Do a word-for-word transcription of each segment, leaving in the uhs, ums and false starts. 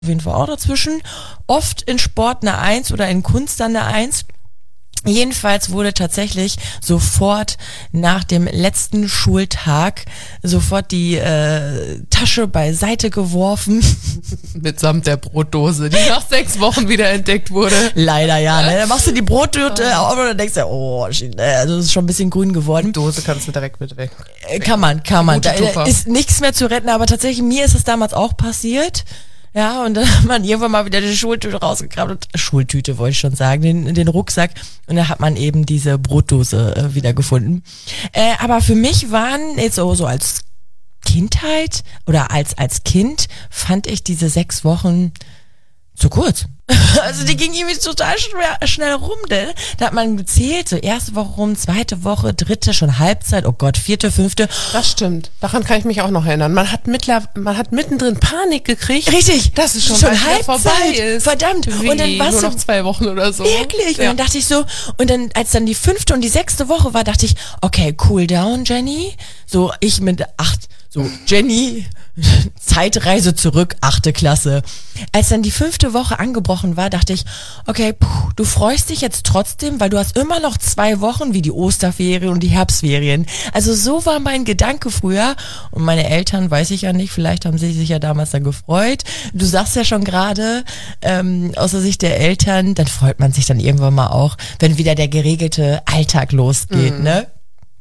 auf jeden Fall auch dazwischen. Oft in Sport eine Eins oder in Kunst dann eine Eins. Jedenfalls wurde tatsächlich sofort nach dem letzten Schultag sofort die äh, Tasche beiseite geworfen. Mitsamt der Brotdose, die nach sechs Wochen wieder entdeckt wurde. Leider ja, ne? Dann machst du die Brotdose auf und dann denkst du, oh, shit, also das ist schon ein bisschen grün geworden. Die Dose kannst du direkt mit weg. Kann man, kann man. Da Tupfer. ist nichts mehr zu retten, aber tatsächlich, mir ist es damals auch passiert. Ja, und dann hat man irgendwann mal wieder die Schultüte rausgekramt. Schultüte wollte ich schon sagen, den, den Rucksack. Und da hat man eben diese Brotdose äh, wieder gefunden. Äh, aber für mich waren jetzt so, so als Kindheit oder als, als Kind fand ich diese sechs Wochen zu kurz. Also die ging irgendwie total schwer, schnell rum, denn da hat man gezählt, so erste Woche rum, zweite Woche, dritte, schon Halbzeit, oh Gott, vierte, fünfte. Das stimmt, daran kann ich mich auch noch erinnern. Man hat mittler, man hat mittendrin Panik gekriegt. Richtig, dass es schon, schon Halbzeit vorbei ist. Verdammt. Wie, und dann war's nur so, noch zwei Wochen oder so. Wirklich, und ja. dann dachte ich so, und dann, als dann die fünfte und die sechste Woche war, dachte ich, okay, cool down, Jenny. So, ich mit acht, so, Jenny, Zeitreise zurück, achte Klasse. Als dann die fünfte Woche angebrochen war, dachte ich, okay, puh, du freust dich jetzt trotzdem, weil du hast immer noch zwei Wochen wie die Osterferien und die Herbstferien. Also so war mein Gedanke früher. Und meine Eltern, weiß ich ja nicht, vielleicht haben sie sich ja damals dann gefreut. Du sagst ja schon gerade, ähm, aus der Sicht der Eltern, dann freut man sich dann irgendwann mal auch, wenn wieder der geregelte Alltag losgeht, mhm. ne?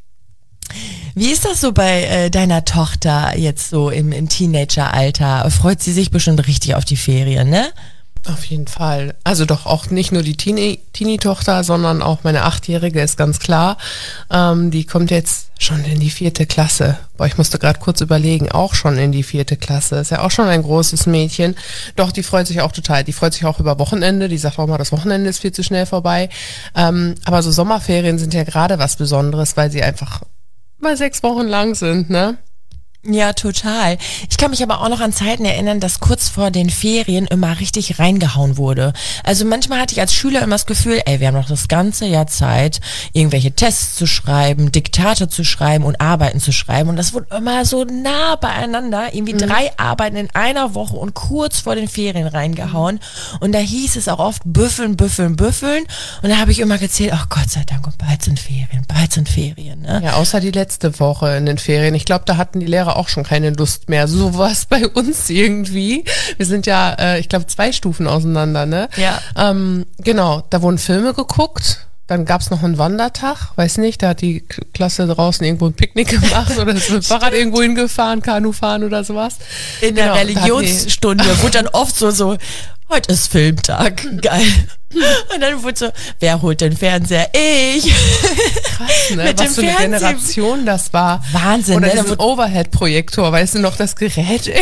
Wie ist das so bei äh, deiner Tochter jetzt so im, im Teenageralter? Freut sie sich bestimmt richtig auf die Ferien, ne? Auf jeden Fall. Also doch auch nicht nur die Teenie, Teenie-Tochter, sondern auch meine Achtjährige ist ganz klar. Ähm, die kommt jetzt schon in die vierte Klasse. Boah, ich musste gerade kurz überlegen, auch schon in die vierte Klasse. Ist ja auch schon ein großes Mädchen. Doch, die freut sich auch total. Die freut sich auch über Wochenende. Die sagt auch mal, das Wochenende ist viel zu schnell vorbei. Ähm, aber so Sommerferien sind ja gerade was Besonderes, weil sie einfach mal sechs Wochen lang sind, ne? Ja, total. Ich kann mich aber auch noch an Zeiten erinnern, dass kurz vor den Ferien immer richtig reingehauen wurde. Also manchmal hatte ich als Schüler immer das Gefühl, ey, wir haben noch das ganze Jahr Zeit, irgendwelche Tests zu schreiben, Diktate zu schreiben und Arbeiten zu schreiben. Und das wurde immer so nah beieinander, irgendwie mhm. drei Arbeiten in einer Woche und kurz vor den Ferien reingehauen. Und da hieß es auch oft büffeln, büffeln, büffeln. Und da habe ich immer gezählt, ach Gott sei Dank, und bald sind Ferien, bald sind Ferien. Ne? Ja, außer die letzte Woche in den Ferien. Ich glaube, da hatten die Lehrer auch schon keine Lust mehr. So war es bei uns irgendwie. Wir sind ja, äh, ich glaube, zwei Stufen auseinander, ne? Ja. Ähm, genau, da wurden Filme geguckt. Dann gab's noch einen Wandertag, weiß nicht, da hat die Klasse draußen irgendwo ein Picknick gemacht oder ist mit dem Fahrrad irgendwo hingefahren, Kanu fahren oder sowas. In der genau, Religionsstunde wurde dann oft so, so, heute ist Filmtag, geil. Und dann wurde so, wer holt den Fernseher? Ich. Krass, ne? Mit Was dem für eine Fernsehen. Generation das war. Wahnsinn. Oder ne? diesen Overhead-Projektor, weißt du noch, das Gerät?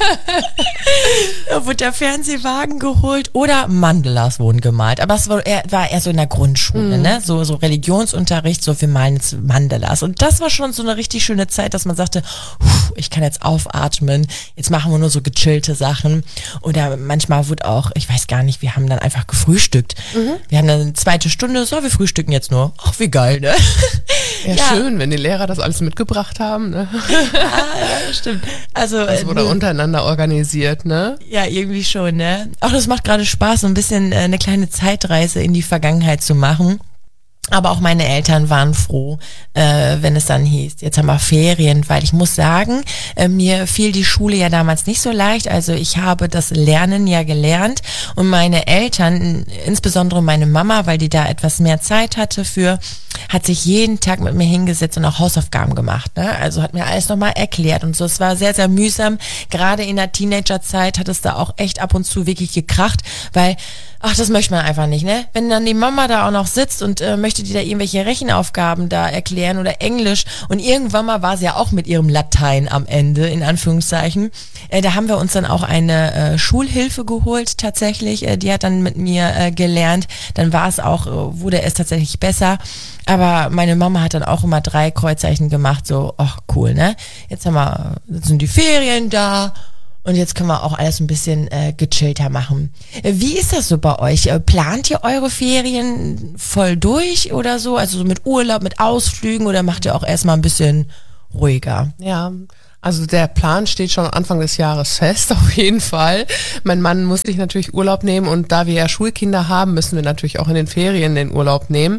Da wurde der Fernsehwagen geholt oder Mandalas wurden gemalt. Aber es war eher, war eher so in der Grundschule, mhm. ne? So, so Religionsunterricht, so wir malen jetzt Mandalas. Und das war schon so eine richtig schöne Zeit, dass man sagte, ich kann jetzt aufatmen, jetzt machen wir nur so gechillte Sachen. Oder manchmal wurde auch, ich weiß gar nicht, wir haben dann einfach gefrühstückt. Mhm. Wir haben dann eine zweite Stunde, so, wir frühstücken jetzt nur. Ach, wie geil, ne? Ja, ja, schön, wenn die Lehrer das alles mitgebracht haben, ne? Ja, ja, stimmt. Also, das wurde äh, untereinander organisiert, ne? Ja, irgendwie schon, ne? Auch das macht gerade Spaß, so ein bisschen äh, eine kleine Zeitreise in die Vergangenheit zu machen. Aber auch meine Eltern waren froh, äh, wenn es dann hieß, jetzt haben wir Ferien, weil ich muss sagen, äh, mir fiel die Schule ja damals nicht so leicht. Also ich habe das Lernen ja gelernt und meine Eltern, insbesondere meine Mama, weil die da etwas mehr Zeit hatte für, hat sich jeden Tag mit mir hingesetzt und auch Hausaufgaben gemacht, ne? Also hat mir alles nochmal erklärt und so. Es war sehr, sehr mühsam. Gerade in der Teenagerzeit hat es da auch echt ab und zu wirklich gekracht, weil, ach, das möchte man einfach nicht, ne? Wenn dann die Mama da auch noch sitzt und äh, möchte die da irgendwelche Rechenaufgaben da erklären oder Englisch und irgendwann mal war sie ja auch mit ihrem Latein am Ende, in Anführungszeichen. Äh, da haben wir uns dann auch eine äh, Schulhilfe geholt tatsächlich. Äh, die hat dann mit mir äh, gelernt. Dann war es auch, äh, wurde es tatsächlich besser. Aber meine Mama hat dann auch immer drei Kreuzzeichen gemacht, so, ach cool, ne? Jetzt haben wir, jetzt sind die Ferien da und jetzt können wir auch alles ein bisschen äh, gechillter machen. Wie ist das so bei euch? Plant ihr eure Ferien voll durch oder so? Also so mit Urlaub, mit Ausflügen oder macht ihr auch erstmal ein bisschen ruhiger? Ja, Also der Plan steht schon Anfang des Jahres fest, auf jeden Fall. Mein Mann muss sich natürlich Urlaub nehmen und da wir ja Schulkinder haben, müssen wir natürlich auch in den Ferien den Urlaub nehmen.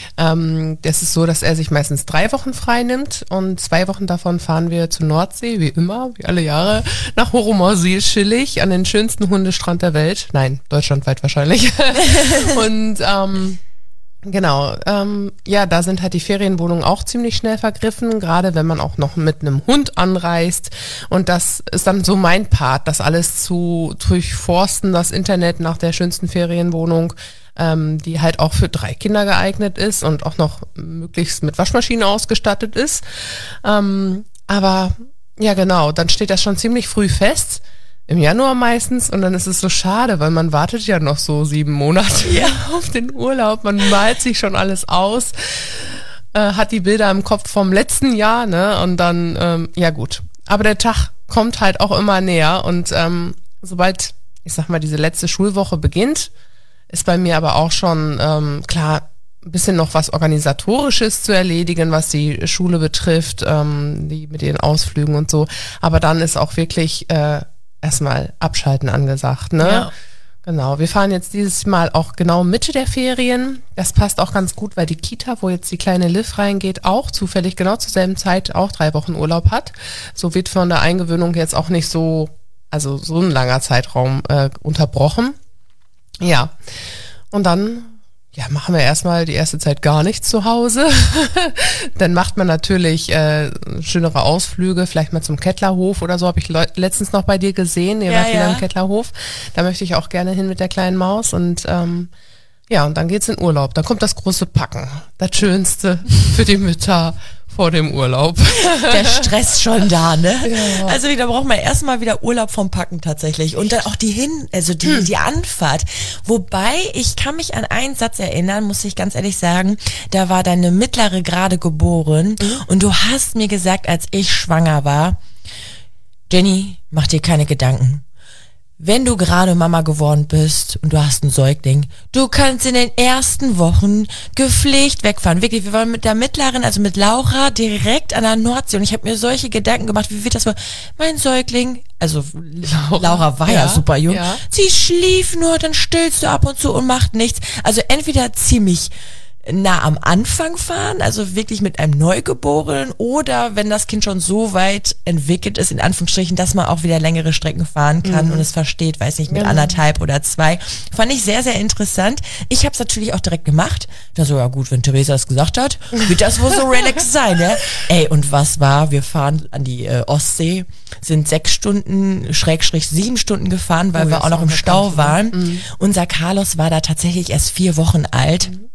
Ähm, das ist so, dass er sich meistens drei Wochen frei nimmt und zwei Wochen davon fahren wir zur Nordsee, wie immer, wie alle Jahre, nach Horomorsil chillig an den schönsten Hundestrand der Welt. Nein, deutschlandweit wahrscheinlich. und ähm, Genau, ähm, ja, da sind halt die Ferienwohnungen auch ziemlich schnell vergriffen, gerade wenn man auch noch mit einem Hund anreist. Und das ist dann so mein Part, das alles zu durchforsten, das Internet nach der schönsten Ferienwohnung, ähm, die halt auch für drei Kinder geeignet ist und auch noch möglichst mit Waschmaschine ausgestattet ist. Ähm, aber ja, genau, dann steht das schon ziemlich früh fest. Im Januar meistens und dann ist es so schade, weil man wartet ja noch so sieben Monate ja. auf den Urlaub. Man malt sich schon alles aus, äh, hat die Bilder im Kopf vom letzten Jahr, ne? Und dann, ähm, ja gut. Aber der Tag kommt halt auch immer näher und ähm, sobald, ich sag mal, diese letzte Schulwoche beginnt, ist bei mir aber auch schon, ähm, klar, ein bisschen noch was Organisatorisches zu erledigen, was die Schule betrifft, ähm, die mit den Ausflügen und so. Aber dann ist auch wirklich äh, erstmal abschalten angesagt, ne? Ja. Genau, wir fahren jetzt dieses Mal auch genau Mitte der Ferien. Das passt auch ganz gut, weil die Kita, wo jetzt die kleine Liv reingeht, auch zufällig genau zur selben Zeit auch drei Wochen Urlaub hat. So wird von der Eingewöhnung jetzt auch nicht so, also so ein langer Zeitraum äh, unterbrochen. Ja, und dann ja, machen wir erstmal die erste Zeit gar nichts zu Hause. Dann macht man natürlich äh, schönere Ausflüge, vielleicht mal zum Kettlerhof oder so, habe ich le- letztens noch bei dir gesehen. Ihr ja, wart wieder ja. im Kettlerhof. Da möchte ich auch gerne hin mit der kleinen Maus. Und ähm, ja, und dann geht's in Urlaub. Dann kommt das große Packen. Das Schönste für die Mütter vor dem Urlaub. Der Stress schon da, ne? Ja. Also da braucht man erstmal wieder Urlaub vom Packen tatsächlich. Und dann auch die Hin, also die, hm. die Anfahrt. Wobei, ich kann mich an einen Satz erinnern, muss ich ganz ehrlich sagen, da war deine Mittlere gerade geboren mhm. und du hast mir gesagt, als ich schwanger war, Jenny, mach dir keine Gedanken. Wenn du gerade Mama geworden bist und du hast einen Säugling, du kannst in den ersten Wochen gepflegt wegfahren. Wirklich, wir waren mit der Mittleren, also mit Laura, direkt an der Nordsee und ich habe mir solche Gedanken gemacht, wie wird das wohl? Mein Säugling, also Laura, Laura war ja, ja super jung, ja. Sie schlief nur, dann stillst du ab und zu und macht nichts. Also entweder ziemlich nah am Anfang fahren, also wirklich mit einem Neugeborenen, oder wenn das Kind schon so weit entwickelt ist, in Anführungsstrichen, dass man auch wieder längere Strecken fahren kann mhm. und es versteht, weiß nicht, mit ja. anderthalb oder zwei. Fand ich sehr, sehr interessant. Ich habe es natürlich auch direkt gemacht. Da so, ja gut, wenn Theresa es gesagt hat, wird das wohl so relaxed sein, ne? Ey, und was war? Wir fahren an die äh, Ostsee, sind sechs Stunden, Schrägstrich sieben Stunden gefahren, weil oh, wir auch noch im Stau waren. Mhm. Unser Carlos war da tatsächlich erst vier Wochen alt. Mhm.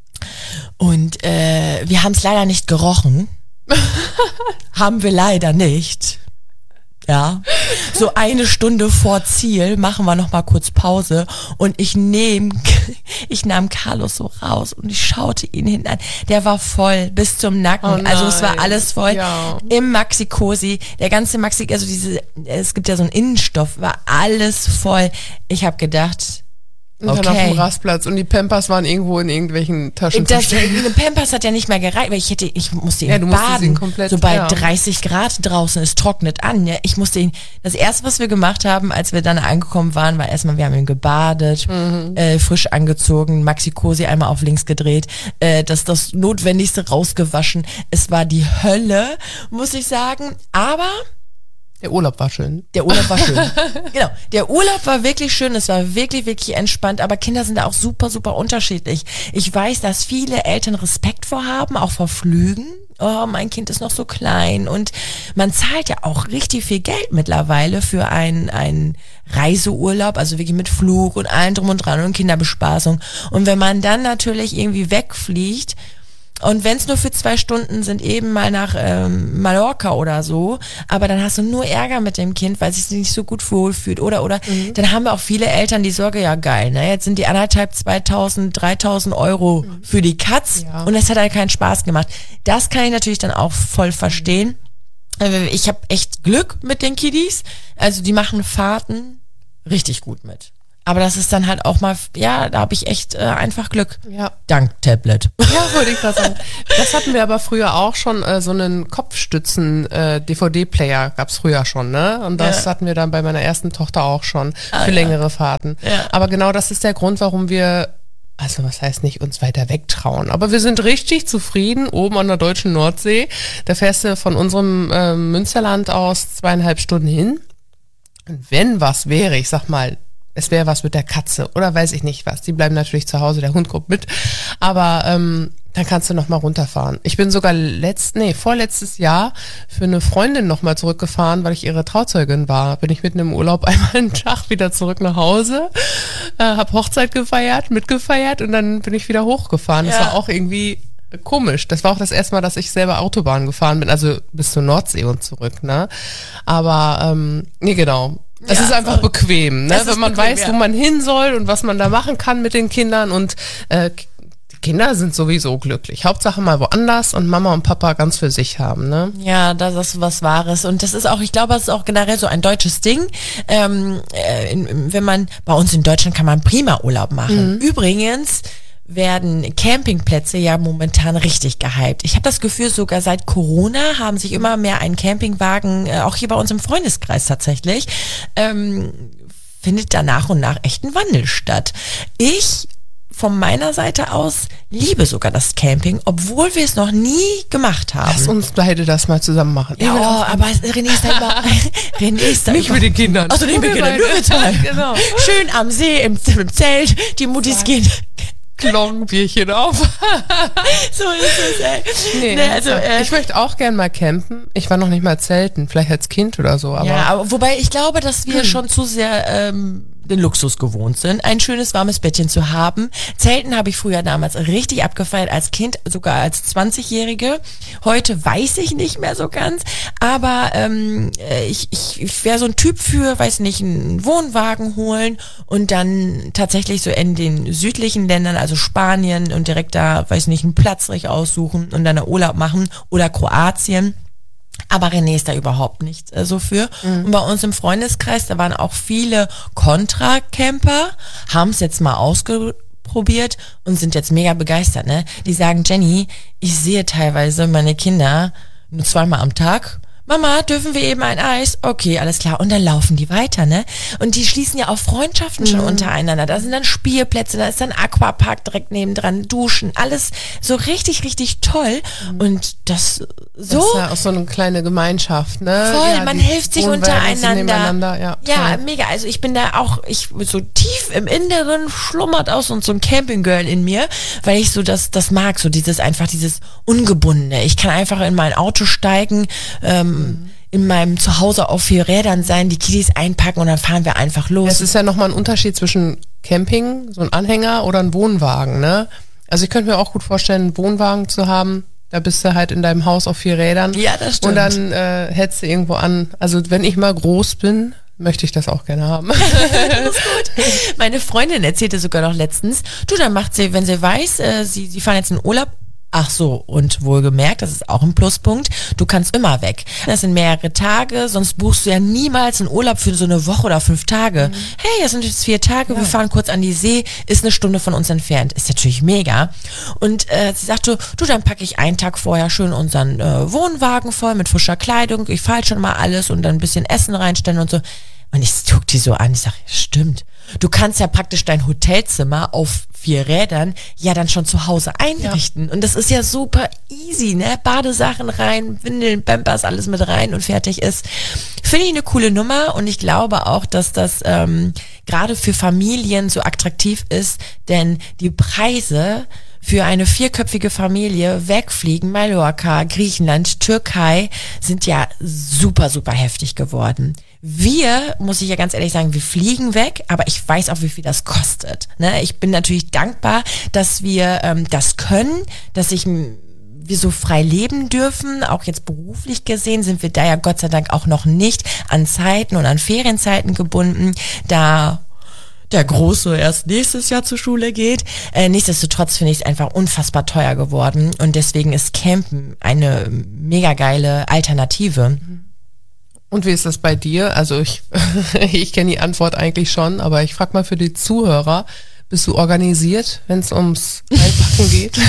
Und äh, wir haben es leider nicht gerochen. Haben wir leider nicht. Ja. So eine Stunde vor Ziel machen wir noch mal kurz Pause und ich nehme, ich nahm Carlos so raus und ich schaute ihn hinten an. Der war voll bis zum Nacken. Oh also es war alles voll. Ja. Im Maxi-Cosi, der ganze Maxi, also diese, es gibt ja so einen Innenstoff, war alles voll. Ich habe gedacht, und dann okay. auf dem Rastplatz und die Pampers waren irgendwo in irgendwelchen Taschen. Das, eine Pampers hat ja nicht mehr gereicht, weil ich hätte, ich musste ihn ja, baden. Ihn komplett, so bei ja. dreißig Grad draußen, es trocknet an. Ja. Ich musste ihn, das erste, was wir gemacht haben, als wir dann angekommen waren, war erstmal, wir haben ihn gebadet, mhm. äh, frisch angezogen, Maxi-Cosi einmal auf links gedreht, äh, das, das Notwendigste rausgewaschen. Es war die Hölle, muss ich sagen, aber der Urlaub war schön. Der Urlaub war schön. Genau. Der Urlaub war wirklich schön. Es war wirklich, wirklich entspannt. Aber Kinder sind da auch super, super unterschiedlich. Ich weiß, dass viele Eltern Respekt vorhaben, auch vor Flügen. Oh, mein Kind ist noch so klein. Und man zahlt ja auch richtig viel Geld mittlerweile für einen, einen Reiseurlaub, also wirklich mit Flug und allem drum und dran und Kinderbespaßung. Und wenn man dann natürlich irgendwie wegfliegt, und wenn es nur für zwei Stunden sind, eben mal nach ähm, Mallorca oder so, aber dann hast du nur Ärger mit dem Kind, weil es sich nicht so gut wohlfühlt oder oder mhm. dann haben wir auch viele Eltern die Sorge, ja geil, ne, jetzt sind die anderthalb, zweitausend, dreitausend Euro mhm. für die Katz ja. und es hat halt keinen Spaß gemacht. Das kann ich natürlich dann auch voll verstehen. Mhm. Ich habe echt Glück mit den Kiddies, also die machen Fahrten richtig gut mit. Aber das ist dann halt auch mal, ja, da habe ich echt äh, einfach Glück. Ja. Dank Tablet. Ja, wollte ich gerade sagen. Das hatten wir aber früher auch schon, äh, so einen Kopfstützen-D V D-Player gab's früher schon, ne? Und das ja. hatten wir dann bei meiner ersten Tochter auch schon ah, für ja. längere Fahrten. Ja. Aber genau das ist der Grund, warum wir, also was heißt nicht uns weiter wegtrauen, aber wir sind richtig zufrieden oben an der deutschen Nordsee. Da fährst du von unserem äh, Münsterland aus zweieinhalb Stunden hin. Und wenn was wäre, ich sag mal, es wäre was mit der Katze oder weiß ich nicht was. Die bleiben natürlich zu Hause, der Hund kommt mit. Aber ähm, dann kannst du noch mal runterfahren. Ich bin sogar letzt, nee, vorletztes Jahr für eine Freundin noch mal zurückgefahren, weil ich ihre Trauzeugin war. Bin ich mitten im Urlaub einmal einen Tag wieder zurück nach Hause, äh, hab Hochzeit gefeiert, mitgefeiert und dann bin ich wieder hochgefahren. Ja. Das war auch irgendwie komisch. Das war auch das erste Mal, dass ich selber Autobahn gefahren bin, also bis zur Nordsee und zurück, ne? Aber, ähm, nee, genau. Es ja, ist einfach so bequem, ne? Wenn man bequem, weiß, ja. wo man hin soll und was man da machen kann mit den Kindern und äh, die Kinder sind sowieso glücklich. Hauptsache mal woanders und Mama und Papa ganz für sich haben, ne? Ja, das ist was Wahres und das ist auch, ich glaube, das ist auch generell so ein deutsches Ding. Ähm, äh, in, wenn man, bei uns in Deutschland kann man prima Urlaub machen. Mhm. Übrigens werden Campingplätze ja momentan richtig gehypt. Ich habe das Gefühl, sogar seit Corona haben sich immer mehr ein Campingwagen, äh, auch hier bei uns im Freundeskreis tatsächlich, ähm, findet da nach und nach echt ein Wandel statt. Ich von meiner Seite aus liebe sogar das Camping, obwohl wir es noch nie gemacht haben. Lass uns beide das mal zusammen machen. Ja, oh, aber René ist da immer... René ist da nicht mit den Kindern. Achso, nicht mit den Kindern, nur mit zwei. Genau. Schön am See, im, im Zelt, die Muttis gehen... Klonbierchen auf. So ist es, ey. Nee, nee, also, äh, ich möchte auch gern mal campen. Ich war noch nicht mal zelten, vielleicht als Kind oder so. Aber ja, aber wobei ich glaube, dass wir hm. schon zu sehr ähm, den Luxus gewohnt sind, ein schönes warmes Bettchen zu haben. Zelten habe ich früher damals richtig abgefeiert, als Kind, sogar als zwanzigjährige. Heute weiß ich nicht mehr so ganz, aber ähm, ich, ich, ich wäre so ein Typ für, weiß nicht, einen Wohnwagen holen und dann tatsächlich so in den südlichen Ländern, also Spanien und direkt da, weiß nicht, einen Platz richtig aussuchen und dann einen Urlaub machen oder Kroatien. Aber René ist da überhaupt nicht äh, so für. Mhm. Und bei uns im Freundeskreis, da waren auch viele Contra-Camper, haben es jetzt mal ausprobiert und sind jetzt mega begeistert, ne? Die sagen, Jenny, ich sehe teilweise meine Kinder nur zweimal am Tag. Mama, dürfen wir eben ein Eis? Okay, alles klar. Und dann laufen die weiter, ne? Und die schließen ja auch Freundschaften schon mhm. untereinander. Da sind dann Spielplätze, da ist dann Aquapark direkt nebendran, Duschen, alles so richtig, richtig toll. Mhm. Und das so... Das ist ja auch so eine kleine Gemeinschaft, ne? Voll, ja, man hilft sich untereinander. Ja, ja mega. Also ich bin da auch, ich so tief im Inneren schlummert aus und so ein Campinggirl in mir, weil ich so das, das mag, so dieses einfach, dieses Ungebundene. Ich kann einfach in mein Auto steigen, ähm, in meinem Zuhause auf vier Rädern sein, die Kiddies einpacken und dann fahren wir einfach los. Es ist ja nochmal ein Unterschied zwischen Camping, so ein Anhänger oder ein Wohnwagen, ne? Also ich könnte mir auch gut vorstellen, einen Wohnwagen zu haben, da bist du halt in deinem Haus auf vier Rädern. Ja, das stimmt. Und dann äh, hältst du irgendwo an. Also wenn ich mal groß bin, möchte ich das auch gerne haben. Das ist gut. Meine Freundin erzählte sogar noch letztens, du, dann macht sie, wenn sie weiß, äh, sie, sie fahren jetzt in Urlaub. Ach so, und wohlgemerkt, das ist auch ein Pluspunkt, du kannst immer weg. Das sind mehrere Tage, sonst buchst du ja niemals einen Urlaub für so eine Woche oder fünf Tage. Mhm. Hey, das sind jetzt vier Tage, ja. wir fahren kurz an die See, ist eine Stunde von uns entfernt. Ist natürlich mega. Und äh, sie sagte, du, dann packe ich einen Tag vorher schön unseren äh, Wohnwagen voll mit frischer Kleidung, ich falte schon mal alles und dann ein bisschen Essen reinstellen und so. Und ich guck die so an, ich sage, stimmt. Du kannst ja praktisch dein Hotelzimmer auf vier Rädern ja dann schon zu Hause einrichten. Ja. Und das ist ja super easy, ne? Badesachen rein, Windeln, Pampers, alles mit rein und fertig ist. Finde ich eine coole Nummer und ich glaube auch, dass das ähm, gerade für Familien so attraktiv ist, denn die Preise für eine vierköpfige Familie wegfliegen, Mallorca, Griechenland, Türkei, sind ja super, super heftig geworden. Wir, muss ich ja ganz ehrlich sagen, wir fliegen weg, aber ich weiß auch, wie viel das kostet. Ne? Ich bin natürlich dankbar, dass wir ähm, das können, dass ich wir so frei leben dürfen. Auch jetzt beruflich gesehen sind wir da ja Gott sei Dank auch noch nicht an Zeiten und an Ferienzeiten gebunden, da der Große erst nächstes Jahr zur Schule geht. Äh, nichtsdestotrotz finde ich es einfach unfassbar teuer geworden und deswegen ist Campen eine mega geile Alternative. Und wie ist das bei dir? Also ich, ich kenne die Antwort eigentlich schon, aber ich frage mal für die Zuhörer, bist du organisiert, wenn es ums Einpacken geht?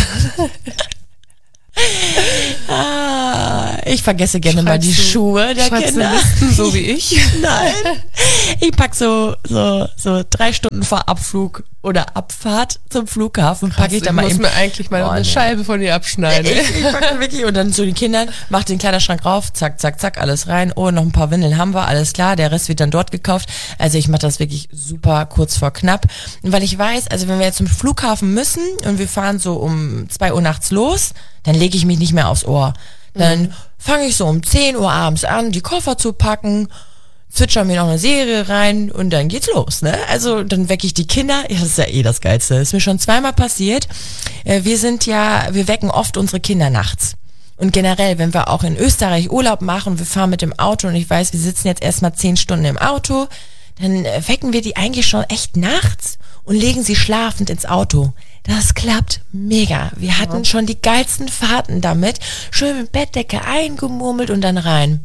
Ah, ich vergesse gerne Schreibst mal die du, Schuhe der schreibst Kinder. Du Listen, so wie ich? Nein. Ich pack so, so, so drei Stunden vor Abflug oder Abfahrt zum Flughafen, packe ich da mal Ich eben. muss mir eigentlich mal Oh, eine nee. Scheibe von dir abschneiden. Ich, ich pack da wirklich und dann zu den Kindern, mach den Kleiderschrank rauf, zack, zack, zack, alles rein. Oh, noch ein paar Windeln haben wir, alles klar, der Rest wird dann dort gekauft. Also ich mache das wirklich super kurz vor knapp. Und weil ich weiß, also wenn wir jetzt zum Flughafen müssen und wir fahren so um zwei Uhr nachts los, dann lege ich mich nicht mehr aufs Ohr. Dann mhm. fange ich so um zehn Uhr abends an, die Koffer zu packen, zwitschern mir noch eine Serie rein und dann geht's los, ne? Also dann wecke ich die Kinder. Ja, das ist ja eh das Geilste. Das ist mir schon zweimal passiert. Äh, wir sind ja, wir wecken oft unsere Kinder nachts. Und generell, wenn wir auch in Österreich Urlaub machen, wir fahren mit dem Auto und ich weiß, wir sitzen jetzt erstmal zehn Stunden im Auto, dann äh, wecken wir die eigentlich schon echt nachts und legen sie schlafend ins Auto. Das klappt mega. Wir hatten ja. schon die geilsten Fahrten damit. Schön mit Bettdecke eingemurmelt und dann rein.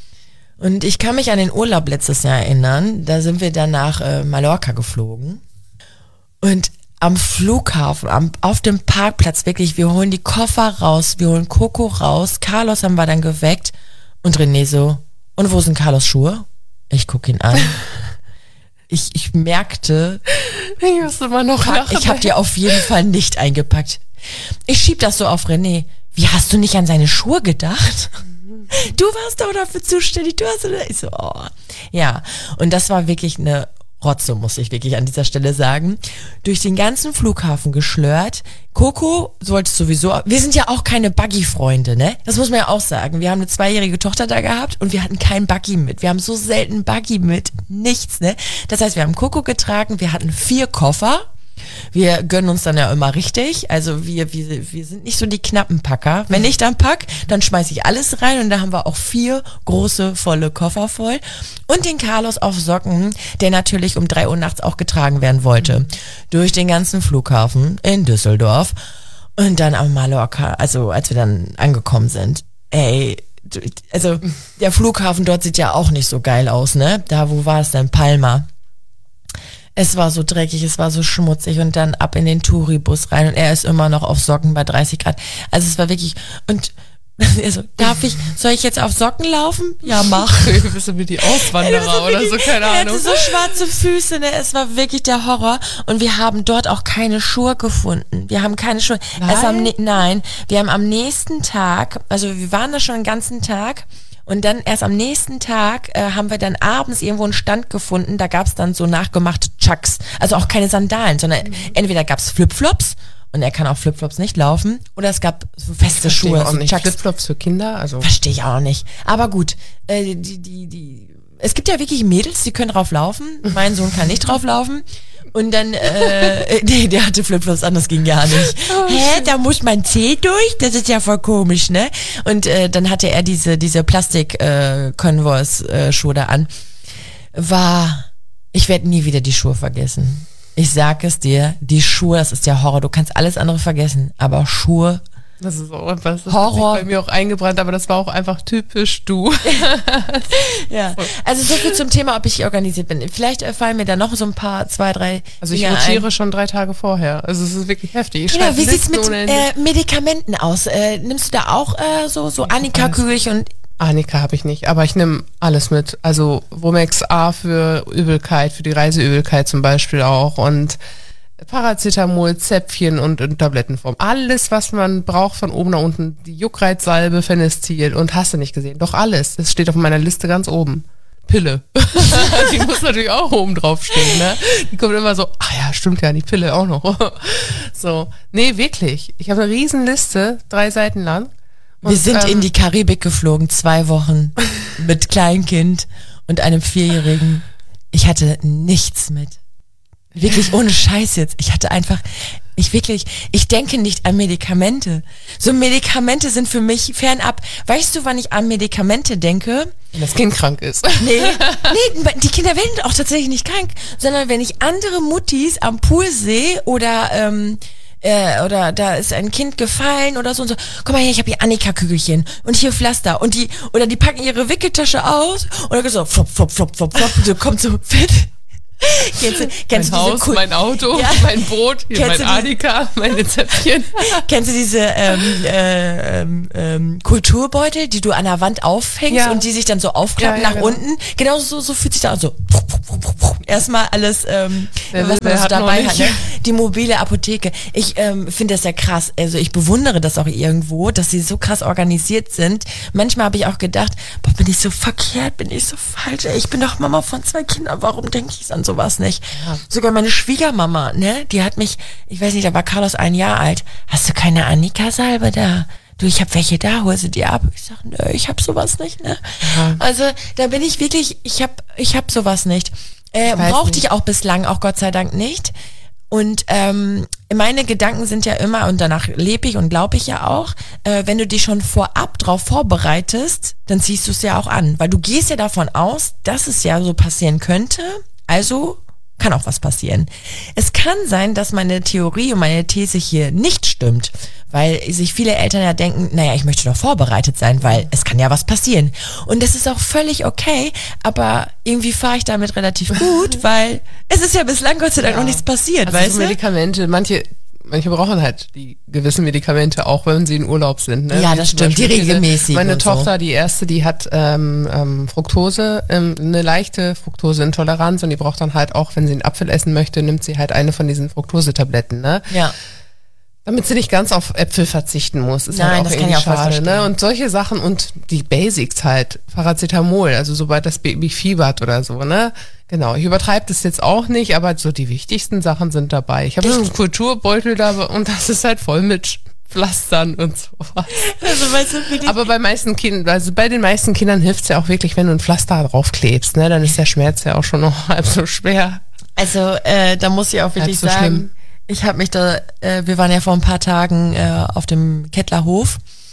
Und ich kann mich an den Urlaub letztes Jahr erinnern. Da sind wir dann nach äh, Mallorca geflogen. Und am Flughafen, am, auf dem Parkplatz wirklich, wir holen die Koffer raus, wir holen Coco raus. Carlos haben wir dann geweckt. Und René so, und wo sind Carlos Schuhe? Ich gucke ihn an. Ich, ich merkte, ich muss immer noch pack, ich habe die auf jeden Fall nicht eingepackt. Ich schieb das so auf René. Wie, hast du nicht an seine Schuhe gedacht? Du warst doch dafür zuständig. Du hast ich so, oh. Ja, und das war wirklich eine Rotze, muss ich wirklich an dieser Stelle sagen. Durch den ganzen Flughafen geschlört. Coco sollte sowieso, wir sind ja auch keine Buggy-Freunde, ne? Das muss man ja auch sagen. Wir haben eine zweijährige Tochter da gehabt und wir hatten keinen Buggy mit. Wir haben so selten Buggy mit. Nichts, ne? Das heißt, wir haben Coco getragen, wir hatten vier Koffer. Wir gönnen uns dann ja immer richtig. Also wir, wir, wir sind nicht so die knappen Packer. Wenn ich dann pack, dann schmeiße ich alles rein und da haben wir auch vier große, volle Koffer voll. Und den Carlos auf Socken, der natürlich um drei Uhr nachts auch getragen werden wollte. Durch den ganzen Flughafen in Düsseldorf. Und dann am Mallorca, also als wir dann angekommen sind. Ey, also der Flughafen dort sieht ja auch nicht so geil aus, ne? Da, wo war es denn? Palma. Es war so dreckig, es war so schmutzig und dann ab in den Touribus rein und er ist immer noch auf Socken bei dreißig Grad. Also es war wirklich, und er so, darf ich, soll ich jetzt auf Socken laufen? Ja, mach. Bist du wie die Auswanderer oder so, keine er Ahnung. hatte so schwarze Füße, ne? Es war wirklich der Horror und wir haben dort auch keine Schuhe gefunden. Wir haben keine Schuhe. Nein? Es am, nein, wir haben am nächsten Tag, also wir waren da schon den ganzen Tag. Und dann erst am nächsten Tag äh, haben wir dann abends irgendwo einen Stand gefunden, da gab's dann so nachgemachte Chucks, also auch keine Sandalen, sondern mhm. entweder gab's Flipflops und er kann auf Flipflops nicht laufen oder es gab so feste Verstehe Schuhe, auch so nicht. Chucks. Flipflops für Kinder, also Verstehe ich auch nicht. Aber gut, äh, die, die, die, es gibt ja wirklich Mädels, die können drauf laufen. Mein Sohn kann nicht drauf laufen. Und dann, äh, nee, der hatte Flipflops an, das ging gar nicht. Oh, hä, da muss mein Zeh durch? Das ist ja voll komisch, ne? Und äh, dann hatte er diese diese Plastik-Converse-Schuhe da an. War, ich werde nie wieder die Schuhe vergessen. Ich sag es dir, die Schuhe, das ist der Horror. Du kannst alles andere vergessen, aber Schuhe... Das ist auch etwas, das Horror. hat sich bei mir auch eingebrannt, aber das war auch einfach typisch du. Ja, also so viel zum Thema, ob ich organisiert bin. Vielleicht fallen mir da noch so ein paar, zwei, drei Also ich Dinge rotiere ein. schon drei Tage vorher. Also es ist wirklich heftig. Ich Genau, wie sieht's mit ohne äh, Medikamenten aus? Äh, nimmst du da auch äh, so, so Annika-Kügelchen und Annika habe ich nicht, aber ich nehme alles mit. Also Womex A für Übelkeit, für die Reiseübelkeit zum Beispiel auch und Paracetamol, Zäpfchen und in Tablettenform. Alles, was man braucht von oben nach unten. Die Juckreizsalbe, Phenestil und hast du nicht gesehen. Doch alles. Das steht auf meiner Liste ganz oben. Pille. Die muss natürlich auch oben drauf stehen, ne? Die kommt immer so, ah ja, stimmt ja, die Pille auch noch. So. Nee, wirklich. Ich habe eine riesen Liste, drei Seiten lang. Und, wir sind ähm, in die Karibik geflogen, zwei Wochen mit Kleinkind und einem Vierjährigen. Ich hatte nichts mit. Wirklich ohne Scheiß jetzt. Ich hatte einfach, ich wirklich, ich denke nicht an Medikamente. So Medikamente sind für mich fernab. Weißt du, wann ich an Medikamente denke? Wenn das Kind krank ist. Nee, nee, die Kinder werden auch tatsächlich nicht krank, sondern wenn ich andere Muttis am Pool sehe oder ähm, äh, oder da ist ein Kind gefallen oder so und so. Guck mal her, ich habe hier Annika-Kügelchen und hier Pflaster und die, oder die packen ihre Wickeltasche aus und dann so flop, flop, flop, flop, flop, so kommt so fett. Kennst du, kennst mein du Haus, Kul- mein Auto, ja. mein Brot, hier mein Annika, meine Zäpfchen. Kennst du diese ähm, äh, ähm, ähm, Kulturbeutel, die du an der Wand aufhängst ja. und die sich dann so aufklappen ja, ja, nach genau. unten? Genau so, so fühlt sich da an, so erstmal alles, ähm, der, was man so hat dabei hat. Ne? Die mobile Apotheke. Ich ähm, finde das ja krass. Also ich bewundere das auch irgendwo, dass sie so krass organisiert sind. Manchmal habe ich auch gedacht, boah, bin ich so verkehrt, bin ich so falsch. Ey, ich bin doch Mama von zwei Kindern. Warum denke ich an sowas nicht? Ja. Sogar meine Schwiegermama, ne, die hat mich, ich weiß nicht, da war Carlos ein Jahr alt. Hast du keine Annika-Salbe da? Du, ich habe welche da, hol sie dir ab. Ich sag, nö, ich hab sowas nicht, ne? Ja. Also da bin ich wirklich, ich hab, ich hab sowas nicht. Äh, brauchte nicht. Ich auch bislang, auch Gott sei Dank nicht. Und ähm, meine Gedanken sind ja immer, und danach lebe ich und glaube ich ja auch, äh, wenn du dich schon vorab drauf vorbereitest, dann ziehst du es ja auch an. Weil du gehst ja davon aus, dass es ja so passieren könnte. Also kann auch was passieren. Es kann sein, dass meine Theorie und meine These hier nicht stimmt, weil sich viele Eltern ja denken, naja, ich möchte doch vorbereitet sein, weil es kann ja was passieren. Und das ist auch völlig okay, aber irgendwie fahre ich damit relativ gut, weil es ist ja bislang Gott sei Dank ja. noch nichts passiert, also weißt so du? Medikamente, manche Manche brauchen halt die gewissen Medikamente, auch wenn sie in Urlaub sind. Ne? Ja, das stimmt, die regelmäßig. Meine Tochter, so. die erste, die hat ähm, ähm, Fructose, ähm, eine leichte Fructoseintoleranz und die braucht dann halt auch, wenn sie einen Apfel essen möchte, nimmt sie halt eine von diesen Fructosetabletten. Ne? Ja. Damit sie nicht ganz auf Äpfel verzichten muss. Ist Nein, halt auch das irgendwie kann ich auch schade. verstehen. Ne? Und solche Sachen und die Basics halt, Paracetamol, also sobald das Baby fiebert oder so, ne? Genau, ich übertreibe das jetzt auch nicht, aber so die wichtigsten Sachen sind dabei. Ich habe so einen Kulturbeutel da und das ist halt voll mit Pflastern und sowas. Also, weißt du, aber bei meisten Kindern, also bei den meisten Kindern hilft es ja auch wirklich, wenn du ein Pflaster draufklebst, ne? Dann ist der Schmerz ja auch schon noch halb so schwer. Also äh, da muss ich auch wirklich so sagen, schlimm. Ich habe mich da, äh, wir waren ja vor ein paar Tagen äh, auf dem Kettlerhof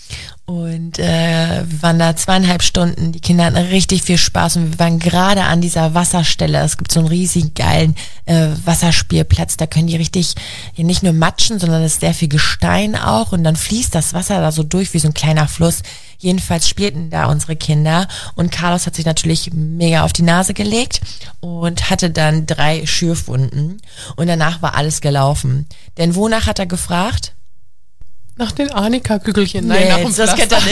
und äh, wir waren da zweieinhalb Stunden. Die Kinder hatten richtig viel Spaß und wir waren gerade an dieser Wasserstelle. Es gibt so einen riesigen geilen äh, Wasserspielplatz. Da können die richtig ja, nicht nur matschen, sondern es ist sehr viel Gestein auch und dann fließt das Wasser da so durch wie so ein kleiner Fluss. Jedenfalls spielten da unsere Kinder und Carlos hat sich natürlich mega auf die Nase gelegt und hatte dann drei Schürfwunden und danach war alles gelaufen. Denn wonach hat er gefragt? Nach den Annika-Kügelchen. Nein, nee, nach dem das kennt er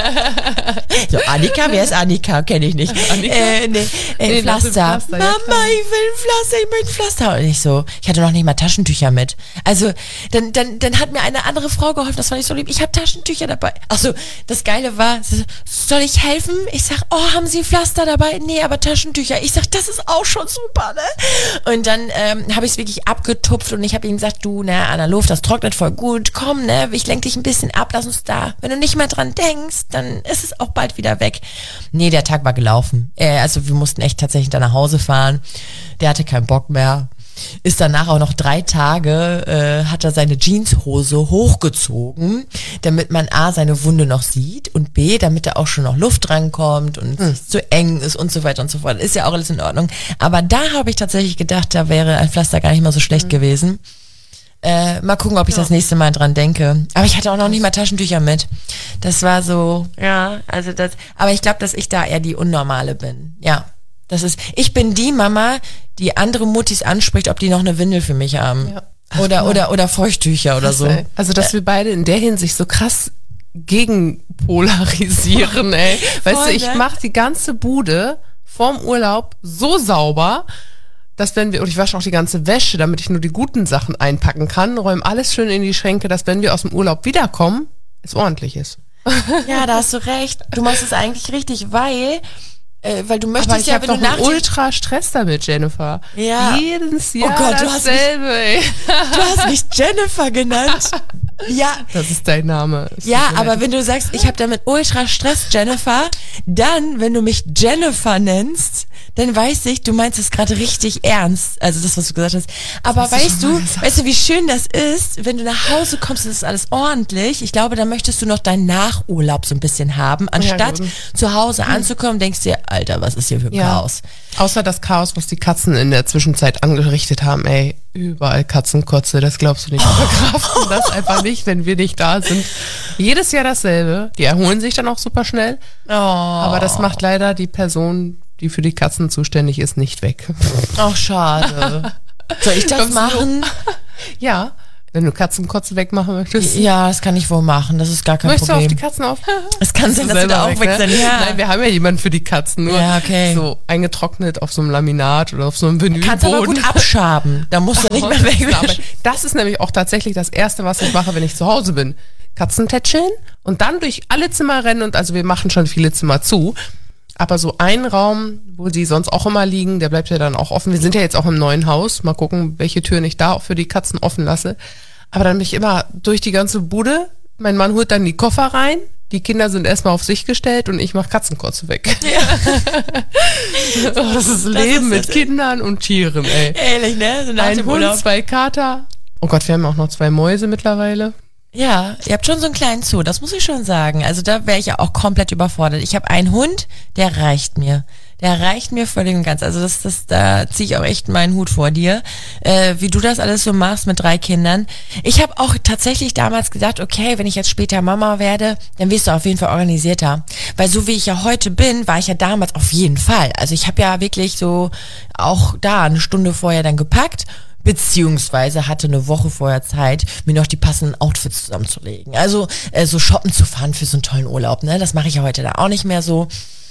nicht. So, Annika, wer ist Annika? Kenne ich nicht. Annika? Äh, nee, äh, nee, Pflaster. Pflaster. Mama, ja, ich will ein Pflaster, ich möchte ein Pflaster. Und ich so, ich hatte noch nicht mal Taschentücher mit. Also, dann, dann, dann hat mir eine andere Frau geholfen, das fand ich so lieb. Ich habe Taschentücher dabei. Ach so, das Geile war, soll ich helfen? Ich sag, oh, haben Sie Pflaster dabei? Nee, aber Taschentücher. Ich sag, das ist auch schon super, ne? Und dann ähm, habe ich es wirklich abgetupft und ich habe ihm gesagt, du, ne, Anna Luft, das trocknet voll gut. Komm, ne, ich lenk dich ein bisschen ab, lass uns da. Wenn du nicht mehr dran denkst, dann ist es auch bald wieder weg. Nee, der Tag war gelaufen. Äh, also wir mussten echt tatsächlich da nach Hause fahren. Der hatte keinen Bock mehr. Ist danach auch noch drei Tage, äh, hat er seine Jeanshose hochgezogen, damit man A, seine Wunde noch sieht und B, damit da auch schon noch Luft rankommt und hm. es zu eng ist und so weiter und so fort. Ist ja auch alles in Ordnung. Aber da habe ich tatsächlich gedacht, da wäre ein Pflaster gar nicht mal so schlecht hm. gewesen. Äh, mal gucken, ob ich ja. das nächste Mal dran denke. Aber ich hatte auch noch nicht mal Taschentücher mit. Das war so, ja, also das, aber ich glaube, dass ich da eher die Unnormale bin. Ja, das ist, ich bin die Mama, die andere Muttis anspricht, ob die noch eine Windel für mich haben. Ja. Ach, oder, Mann. oder, oder Feuchttücher oder so. Ey. Also, dass wir beide in der Hinsicht so krass gegen polarisieren, ey. Weißt Voll, du, ich ne? mache die ganze Bude vorm Urlaub so sauber, dass wenn wir, und ich wasche auch die ganze Wäsche, damit ich nur die guten Sachen einpacken kann, räume alles schön in die Schränke, dass wenn wir aus dem Urlaub wiederkommen, es ordentlich ist. Ja, da hast du recht. Du machst es eigentlich richtig, weil, äh, weil du möchtest Aber ich ja, hab wenn doch du nach einen ultra Stress damit, Jennifer. Ja. Jedes Jahr oh Gott, du dasselbe, hast mich, Du hast mich Jennifer genannt. Ja. Das ist dein Name. Das ja, aber nett. Wenn du sagst, ich habe damit ultra Stress, Jennifer, dann, wenn du mich Jennifer nennst, dann weiß ich, du meinst es gerade richtig ernst, also das, was du gesagt hast. Aber hast du weißt schon du, mal gesagt. weißt du, wie schön das ist, wenn du nach Hause kommst, ist alles ordentlich. Ich glaube, dann möchtest du noch deinen Nachurlaub so ein bisschen haben, anstatt gut. zu Hause anzukommen, denkst du dir, Alter, was ist hier für ein Ja. Chaos? Außer das Chaos, was die Katzen in der Zwischenzeit angerichtet haben, ey, überall Katzenkotze, das glaubst du nicht. Wir verkraften das einfach nicht, wenn wir nicht da sind. Jedes Jahr dasselbe. Die erholen sich dann auch super schnell. Oh. Aber das macht leider die Person, die für die Katzen zuständig ist, nicht weg. Auch schade. Soll ich das Kommst du- machen? Ja, wenn du Katzenkotze wegmachen möchtest. Ja, das kann ich wohl machen, das ist gar kein Möchtest du auf Problem. die Katzen auf? Es kann sein, dass sie da auch weg sind. Ja. Nein, wir haben ja jemanden für die Katzen, nur Ja, okay. so eingetrocknet auf so einem Laminat oder auf so einem Vinylboden. Kannst aber gut abschaben, da musst du nicht Oh, mehr das ist eine weg. Arbeit. Das ist nämlich auch tatsächlich das Erste, was ich mache, wenn ich zu Hause bin. Katzen tätscheln und dann durch alle Zimmer rennen und also wir machen schon viele Zimmer zu. Aber so ein Raum, wo sie sonst auch immer liegen, der bleibt ja dann auch offen. Wir sind ja jetzt auch im neuen Haus. Mal gucken, welche Türen ich da auch für die Katzen offen lasse. Aber dann bin ich immer durch die ganze Bude. Mein Mann holt dann die Koffer rein. Die Kinder sind erstmal auf sich gestellt und ich mache Katzenkotze weg. Ja. Das ist Leben ist mit das- Kindern und Tieren, ey. Ehrlich, ne? So nach Ein dem Hund, Urlaub. zwei Kater. Oh Gott, wir haben auch noch zwei Mäuse mittlerweile. Ja, ihr habt schon so einen kleinen Zoo, das muss ich schon sagen. Also da wäre ich ja auch komplett überfordert. Ich habe einen Hund, der reicht mir. Der reicht mir völlig und ganz. Also das, das, da ziehe ich auch echt meinen Hut vor dir, äh, wie du das alles so machst mit drei Kindern. Ich habe auch tatsächlich damals gedacht, okay, wenn ich jetzt später Mama werde, dann wirst du auf jeden Fall organisierter. Weil so wie ich ja heute bin, war ich ja damals auf jeden Fall. Also ich habe ja wirklich so auch da eine Stunde vorher dann gepackt, beziehungsweise hatte eine Woche vorher Zeit, mir noch die passenden Outfits zusammenzulegen. Also äh, so shoppen zu fahren für so einen tollen Urlaub, ne? Das mache ich ja heute da auch nicht mehr so.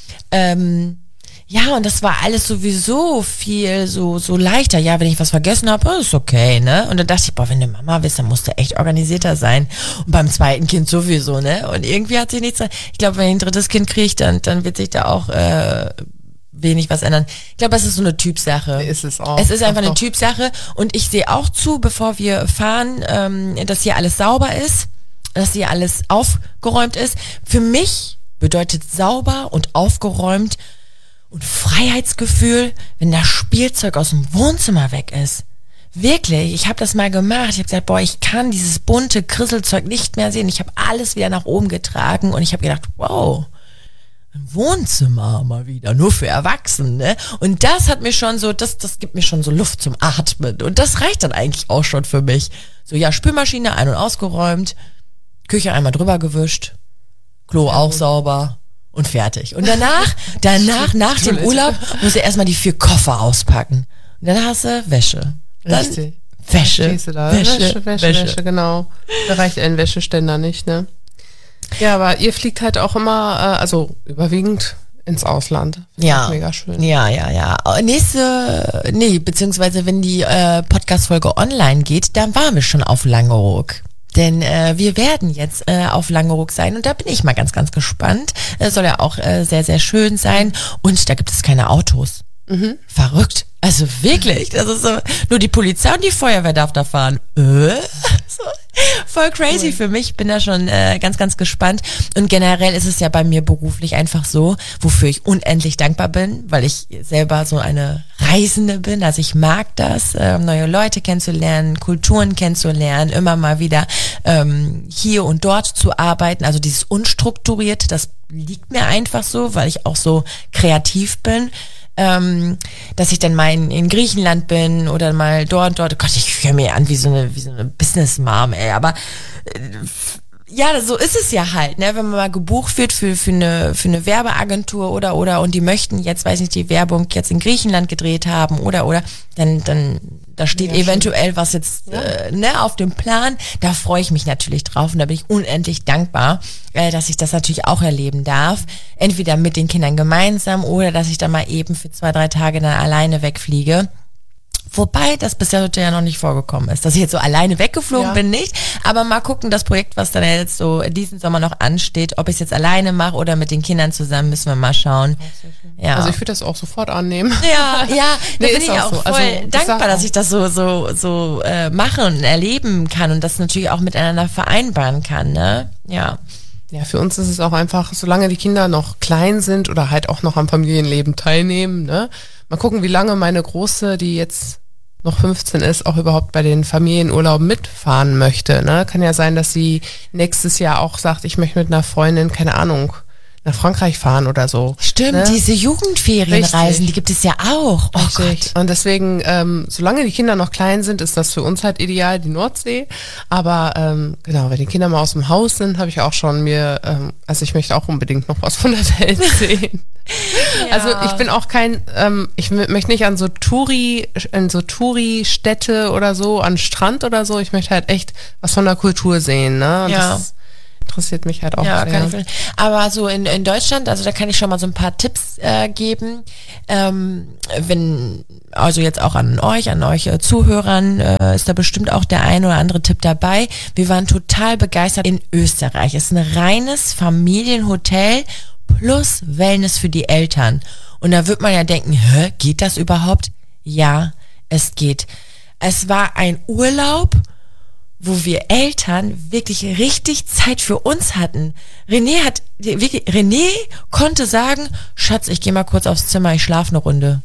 Ähm, ja, und das war alles sowieso viel so so leichter. Ja, wenn ich was vergessen habe, ist okay, ne? Und dann dachte ich, boah, wenn du Mama bist, dann musst du echt organisierter sein. Und beim zweiten Kind sowieso, ne? Und irgendwie hat sich nichts. Ich glaube, wenn ich ein drittes Kind kriege, dann dann wird sich da auch äh, wenig was ändern. Ich glaube, es ist so eine Typsache. Ist es auch. Es ist einfach Doch, eine doch. Typsache und ich sehe auch zu, bevor wir fahren, ähm, dass hier alles sauber ist, dass hier alles aufgeräumt ist. Für mich bedeutet sauber und aufgeräumt und Freiheitsgefühl, wenn das Spielzeug aus dem Wohnzimmer weg ist. Wirklich, ich habe das mal gemacht. Ich habe gesagt, boah, ich kann dieses bunte Krisselzeug nicht mehr sehen. Ich habe alles wieder nach oben getragen und ich habe gedacht, wow, ein Wohnzimmer mal wieder, nur für Erwachsene. Und das hat mir schon so, das, das gibt mir schon so Luft zum Atmen. Und das reicht dann eigentlich auch schon für mich. So, ja, Spülmaschine ein- und ausgeräumt, Küche einmal drüber gewischt, Klo auch sauber und fertig. Und danach, danach, nach dem Urlaub, muss ich erstmal die vier Koffer auspacken. Und dann hast du Wäsche. Dann Richtig. Wäsche, Stehst du da? Wäsche, Wäsche, Wäsche, Wäsche. Wäsche, genau. Da reicht ein Wäscheständer nicht, ne? Ja, aber ihr fliegt halt auch immer, äh, also überwiegend ins Ausland. Finde ich Ja, Mega schön. ja, ja, ja. Nächste, nee, beziehungsweise wenn die äh, Podcast-Folge online geht, dann waren wir schon auf Langeoog. Denn äh, wir werden jetzt äh, auf Langeoog sein und da bin ich mal ganz, ganz gespannt. Es soll ja auch äh, sehr, sehr schön sein und da gibt es keine Autos. Mhm. Verrückt. Also wirklich, das ist so, nur die Polizei und die Feuerwehr darf da fahren. Äh? So, voll crazy für mich, bin da schon äh, ganz, ganz gespannt. Und generell ist es ja bei mir beruflich einfach so, wofür ich unendlich dankbar bin, weil ich selber so eine Reisende bin. Also ich mag das, äh, neue Leute kennenzulernen, Kulturen kennenzulernen, immer mal wieder ähm, hier und dort zu arbeiten. Also dieses Unstrukturierte, das liegt mir einfach so, weil ich auch so kreativ bin. Ähm, dass ich dann mal in, in Griechenland bin oder mal dort und dort. Oh Gott, ich höre mir an wie so eine, wie so eine Business-Mom, ey. Aber äh, ja, so ist es ja halt, ne? Wenn man mal gebucht wird für, für, eine, für eine Werbeagentur oder, oder, und die möchten jetzt, weiß nicht, die Werbung jetzt in Griechenland gedreht haben oder, oder, dann, dann, da steht Ja, eventuell was jetzt Ja. äh, ne, auf dem Plan. Da freue ich mich natürlich drauf und da bin ich unendlich dankbar, äh, dass ich das natürlich auch erleben darf. Entweder mit den Kindern gemeinsam oder dass ich dann mal eben für zwei, drei Tage dann alleine wegfliege. Wobei das bisher heute ja noch nicht vorgekommen ist, dass ich jetzt so alleine weggeflogen Ja. bin, nicht. Aber mal gucken, das Projekt, was dann jetzt so diesen Sommer noch ansteht, ob ich es jetzt alleine mache oder mit den Kindern zusammen, müssen wir mal schauen. Ja. Also ich würde das auch sofort annehmen. Ja, ja, da Nee, bin ist ich auch auch so. voll Also, ich dankbar, sag dass auch- ich das so so so äh, machen und erleben kann und das natürlich auch miteinander vereinbaren kann, ne? Ja. Ja, für uns ist es auch einfach, solange die Kinder noch klein sind oder halt auch noch am Familienleben teilnehmen, ne? Mal gucken, wie lange meine Große, die jetzt noch fünfzehn ist, auch überhaupt bei den Familienurlauben mitfahren möchte, ne? Kann ja sein, dass sie nächstes Jahr auch sagt, ich möchte mit einer Freundin, keine Ahnung, nach Frankreich fahren oder so. Stimmt, ne? Diese Jugendferienreisen, Richtig. die gibt es ja auch. Oh Richtig. Gott. Und deswegen, ähm, solange die Kinder noch klein sind, ist das für uns halt ideal, die Nordsee. Aber ähm, genau, wenn die Kinder mal aus dem Haus sind, habe ich auch schon mir, ähm, also ich möchte auch unbedingt noch was von der Welt sehen. Ja. Also ich bin auch kein, ähm, ich m- möchte nicht an so Touri, in so Touri-Städte oder so, an Strand oder so. Ich möchte halt echt was von der Kultur sehen, ne? Und Ja. das interessiert mich halt auch Ja, sehr. kann ich verstehen. Aber so in, in Deutschland, also da kann ich schon mal so ein paar Tipps äh, geben. Ähm, wenn, also jetzt auch an euch, an euch äh, Zuhörern, äh, ist da bestimmt auch der ein oder andere Tipp dabei. Wir waren total begeistert in Österreich. Es ist ein reines Familienhotel plus Wellness für die Eltern. Und da wird man ja denken, hä, geht das überhaupt? Ja, es geht. Es war ein Urlaub, wo wir Eltern wirklich richtig Zeit für uns hatten. René hat, wirklich, René konnte sagen, Schatz, ich gehe mal kurz aufs Zimmer, ich schlafe eine Runde.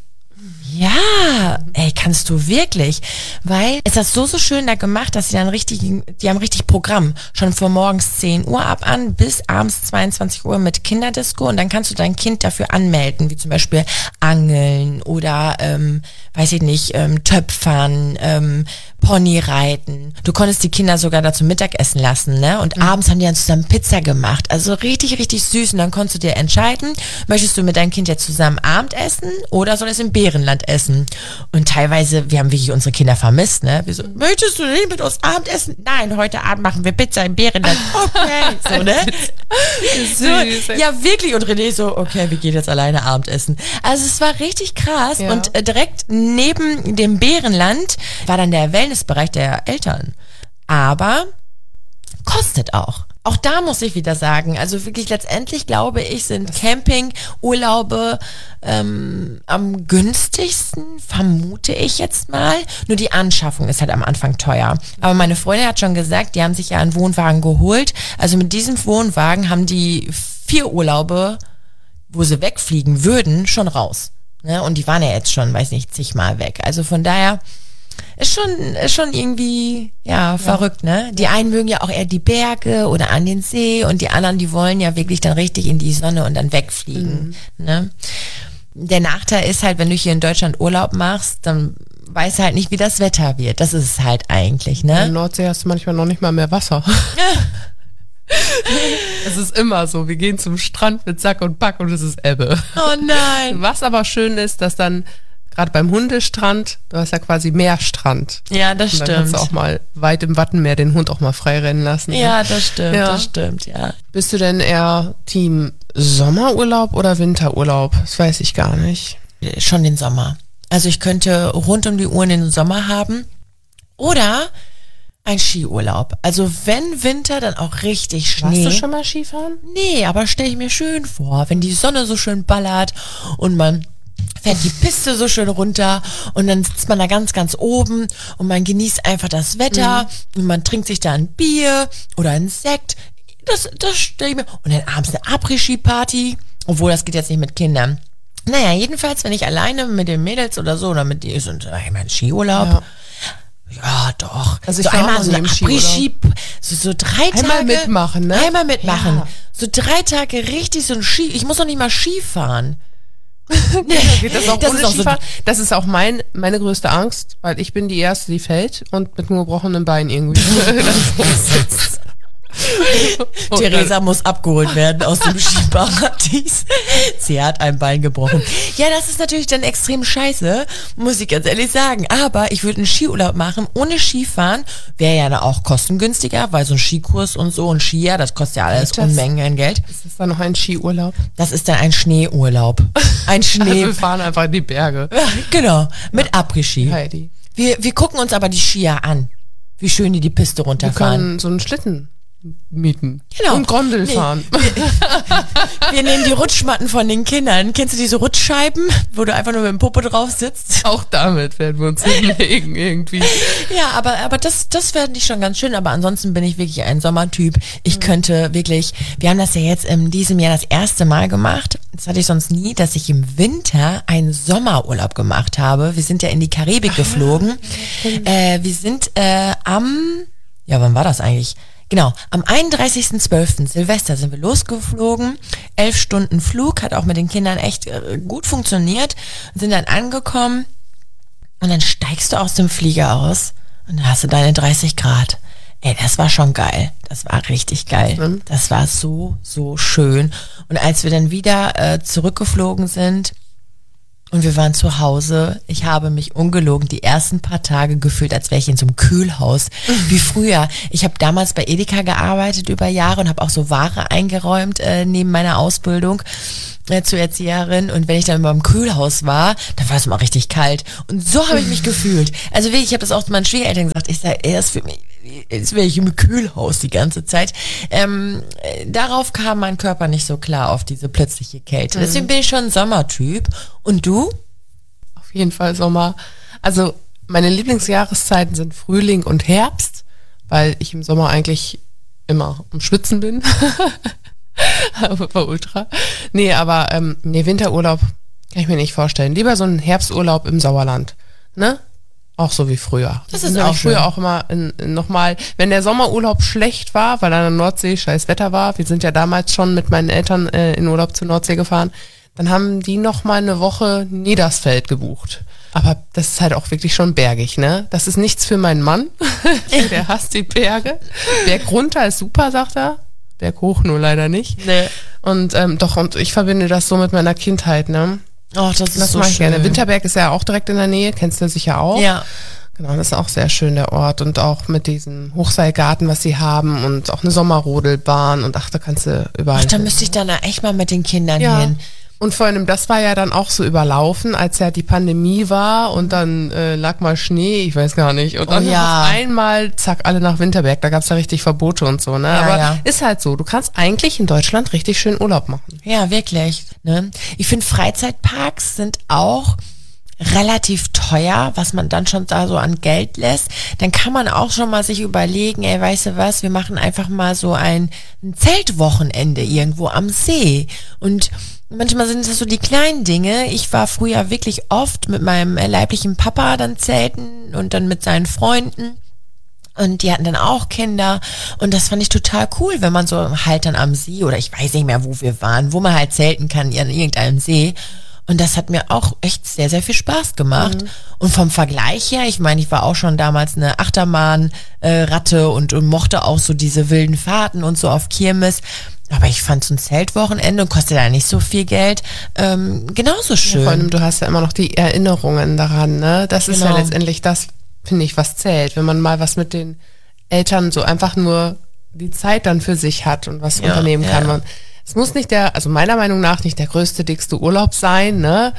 Ja, ey, kannst du wirklich, weil es ist so, so schön da gemacht, dass sie dann richtig, die haben richtig Programm, schon von morgens zehn Uhr ab an bis abends zweiundzwanzig Uhr mit Kinderdisco und dann kannst du dein Kind dafür anmelden, wie zum Beispiel Angeln oder, ähm, weiß ich nicht, ähm, Töpfern, ähm, Ponyreiten. Du konntest die Kinder sogar dazu Mittagessen lassen, ne? Und mhm. abends haben die dann zusammen Pizza gemacht. Also richtig, richtig süß. Und dann konntest du dir entscheiden, möchtest du mit deinem Kind jetzt zusammen Abendessen oder soll es im Bärenland essen? Und teilweise, wir haben wirklich unsere Kinder vermisst, ne? Wir so, möchtest du nicht mit uns Abendessen? Nein, heute Abend machen wir Pizza im Bärenland. Okay. So, ne? So, ja, wirklich. Und René so, okay, wir gehen jetzt alleine Abendessen. Also es war richtig krass. Ja. Und äh, direkt neben dem Bärenland war dann der Wellnessbereich der Eltern. Aber kostet auch. Auch da muss ich wieder sagen, also wirklich letztendlich glaube ich, sind Campingurlaube ähm, am günstigsten, vermute ich jetzt mal. Nur die Anschaffung ist halt am Anfang teuer. Aber meine Freundin hat schon gesagt, die haben sich ja einen Wohnwagen geholt. Also mit diesem Wohnwagen haben die vier Urlaube, wo sie wegfliegen würden, schon raus. Ne? Und die waren ja jetzt schon, weiß nicht, zigmal weg. Also von daher ist schon, ist schon irgendwie, ja, verrückt, ne? Die einen mögen ja auch eher die Berge oder an den See und die anderen, die wollen ja wirklich dann richtig in die Sonne und dann wegfliegen, mhm. ne? Der Nachteil ist halt, wenn du hier in Deutschland Urlaub machst, dann weißt du halt nicht, wie das Wetter wird. Das ist es halt eigentlich, ne? In der Nordsee hast du manchmal noch nicht mal mehr Wasser. Es ist immer so, wir gehen zum Strand mit Sack und Pack und es ist Ebbe. Oh nein. Was aber schön ist, dass dann gerade beim Hundestrand, du hast ja quasi Meerstrand. Ja, das und dann stimmt. kannst du auch mal weit im Wattenmeer den Hund auch mal frei rennen lassen. Ja, das stimmt, ja. das stimmt, ja. Bist du denn eher Team Sommerurlaub oder Winterurlaub? Das weiß ich gar nicht. Schon den Sommer. Also ich könnte rund um die Uhr den Sommer haben oder ein Skiurlaub. Also wenn Winter, dann auch richtig Schnee. Warst du schon mal Skifahren? Nee, aber stelle ich mir schön vor, wenn die Sonne so schön ballert und man fährt die Piste so schön runter und dann sitzt man da ganz, ganz oben und man genießt einfach das Wetter mhm. und man trinkt sich da ein Bier oder ein Sekt. Das, das stelle ich mir. Und dann abends eine Après-Ski-Party, obwohl das geht jetzt nicht mit Kindern. Naja, jedenfalls, wenn ich alleine mit den Mädels oder so oder mit dir so ein Skiurlaub. Ja. Ja, doch. Also ich so war auch einmal mal so so eine im Après-Ski, so, so drei Tage. Einmal mitmachen, ne? Einmal mitmachen. Ja. So drei Tage richtig so ein Ski. Ich muss doch nicht mal Ski fahren. Geht das auch Das ohne ist auch so- Skifahren? Das ist auch mein, meine größte Angst, weil ich bin die Erste, die fällt und mit einem gebrochenen Bein irgendwie. Und Theresa muss abgeholt werden aus dem Skiparadies. Sie hat ein Bein gebrochen. Ja, das ist natürlich dann extrem scheiße, muss ich ganz ehrlich sagen. Aber ich würde einen Skiurlaub machen ohne Skifahren. Wäre ja dann auch kostengünstiger, weil so ein Skikurs und so und Skier, das kostet ja alles Ist das- Unmengen an Geld. Ist das dann noch ein Skiurlaub? Das ist dann ein Schneeurlaub. Ein Also Schnee. wir fahren einfach in die Berge. Genau, mit Après-Ski. Heidi. Wir, wir gucken uns aber die Skier an, wie schön die die Piste Wir runterfahren. können so einen Schlitten mieten. Genau. Und Gondel Nee. fahren. Wir nehmen die Rutschmatten von den Kindern. Kennst du diese Rutschscheiben, wo du einfach nur mit dem Popo drauf sitzt? Auch damit werden wir uns hinlegen irgendwie. Ja, aber, aber das, das fände ich schon ganz schön. Aber ansonsten bin ich wirklich ein Sommertyp. Ich könnte wirklich, wir haben das ja jetzt in diesem Jahr das erste Mal gemacht. Das hatte ich sonst nie, dass ich im Winter einen Sommerurlaub gemacht habe. Wir sind ja in die Karibik geflogen. Äh, wir sind äh, am, ja, wann war das eigentlich? Genau, am einunddreißigsten zwölften Silvester sind wir losgeflogen. Elf Stunden Flug, hat auch mit den Kindern echt äh, gut funktioniert. Sind dann angekommen und dann steigst du aus dem Flieger aus und dann hast du deine dreißig Grad. Ey, das war schon geil. Das war richtig geil. Mhm. Das war so, so schön. Und als wir dann wieder äh, zurückgeflogen sind und wir waren zu Hause, ich habe mich ungelogen die ersten paar Tage gefühlt, als wäre ich in so einem Kühlhaus. Wie früher. Ich habe damals bei Edeka gearbeitet über Jahre und habe auch so Ware eingeräumt äh, neben meiner Ausbildung äh, zur Erzieherin. Und wenn ich dann beim Kühlhaus war, dann war es mal richtig kalt. Und so habe ich mich gefühlt. Also wirklich, ich habe das auch zu meinen Schwiegereltern gesagt. Ich sage, er ist für mich, jetzt wäre ich im Kühlhaus die ganze Zeit. Ähm, äh, darauf kam mein Körper nicht so klar auf diese plötzliche Kälte. Mhm. Deswegen bin ich schon ein Sommertyp. Und du? Auf jeden Fall Sommer. Also meine Lieblingsjahreszeiten sind Frühling und Herbst, weil ich im Sommer eigentlich immer am Schwitzen bin. Aber bei Ultra. Nee, aber ähm, nee, Winterurlaub kann ich mir nicht vorstellen. Lieber so ein Herbsturlaub im Sauerland. Ne? Auch so wie früher. Das Wir ist sind auch nämlich früher schön. auch immer in, in nochmal, wenn der Sommerurlaub schlecht war, weil an der Nordsee scheiß Wetter war, wir sind ja damals schon mit meinen Eltern äh, in Urlaub zur Nordsee gefahren, dann haben die nochmal eine Woche Niedersfeld gebucht. Aber das ist halt auch wirklich schon bergig, ne? Das ist nichts für meinen Mann. Der hasst die Berge. Berg runter ist super, sagt er. Berg hoch nur leider nicht. Nee. Und ähm, doch, und ich verbinde das so mit meiner Kindheit, ne? Ach, das ist Das so mache ich schön. gerne. Winterberg ist ja auch direkt in der Nähe, kennst du sicher auch. Ja. Genau, das ist auch sehr schön, der Ort. Und auch mit diesem Hochseilgarten, was sie haben und auch eine Sommerrodelbahn und ach, da kannst du überall Ach, da hin. müsste ich dann echt mal mit den Kindern Ja. hin. Und vor allem, das war ja dann auch so überlaufen, als ja die Pandemie war und dann äh, lag mal Schnee, ich weiß gar nicht. Und dann Oh ja. auf einmal, zack, alle nach Winterberg. Da gab's ja richtig Verbote und so, ne? Ja, Aber ja. ist halt so, du kannst eigentlich in Deutschland richtig schön Urlaub machen. Ja, wirklich. Ne? Ich finde, Freizeitparks sind auch relativ teuer, was man dann schon da so an Geld lässt. Dann kann man auch schon mal sich überlegen, ey, weißt du was, wir machen einfach mal so ein, ein Zeltwochenende irgendwo am See. Und manchmal sind das so die kleinen Dinge. Ich war früher wirklich oft mit meinem äh, leiblichen Papa dann zelten und dann mit seinen Freunden. Und die hatten dann auch Kinder und das fand ich total cool, wenn man so halt dann am See oder ich weiß nicht mehr, wo wir waren, wo man halt zelten kann an irgendeinem See. Und das hat mir auch echt sehr, sehr viel Spaß gemacht. Mhm. Und vom Vergleich her, ich meine, ich war auch schon damals eine Achterbahn-Ratte äh, und, und mochte auch so diese wilden Fahrten und so auf Kirmes. Aber ich fand so ein Zeltwochenende und kostet ja nicht so viel Geld, ähm, genauso schön. Ja, vor allem, du hast ja immer noch die Erinnerungen daran, ne? Das ist Genau. ja letztendlich das, finde ich, was zählt. Wenn man mal was mit den Eltern so einfach nur die Zeit dann für sich hat und was Ja, unternehmen kann. ja. Man, es muss nicht der, also meiner Meinung nach nicht der größte, dickste Urlaub sein, ne?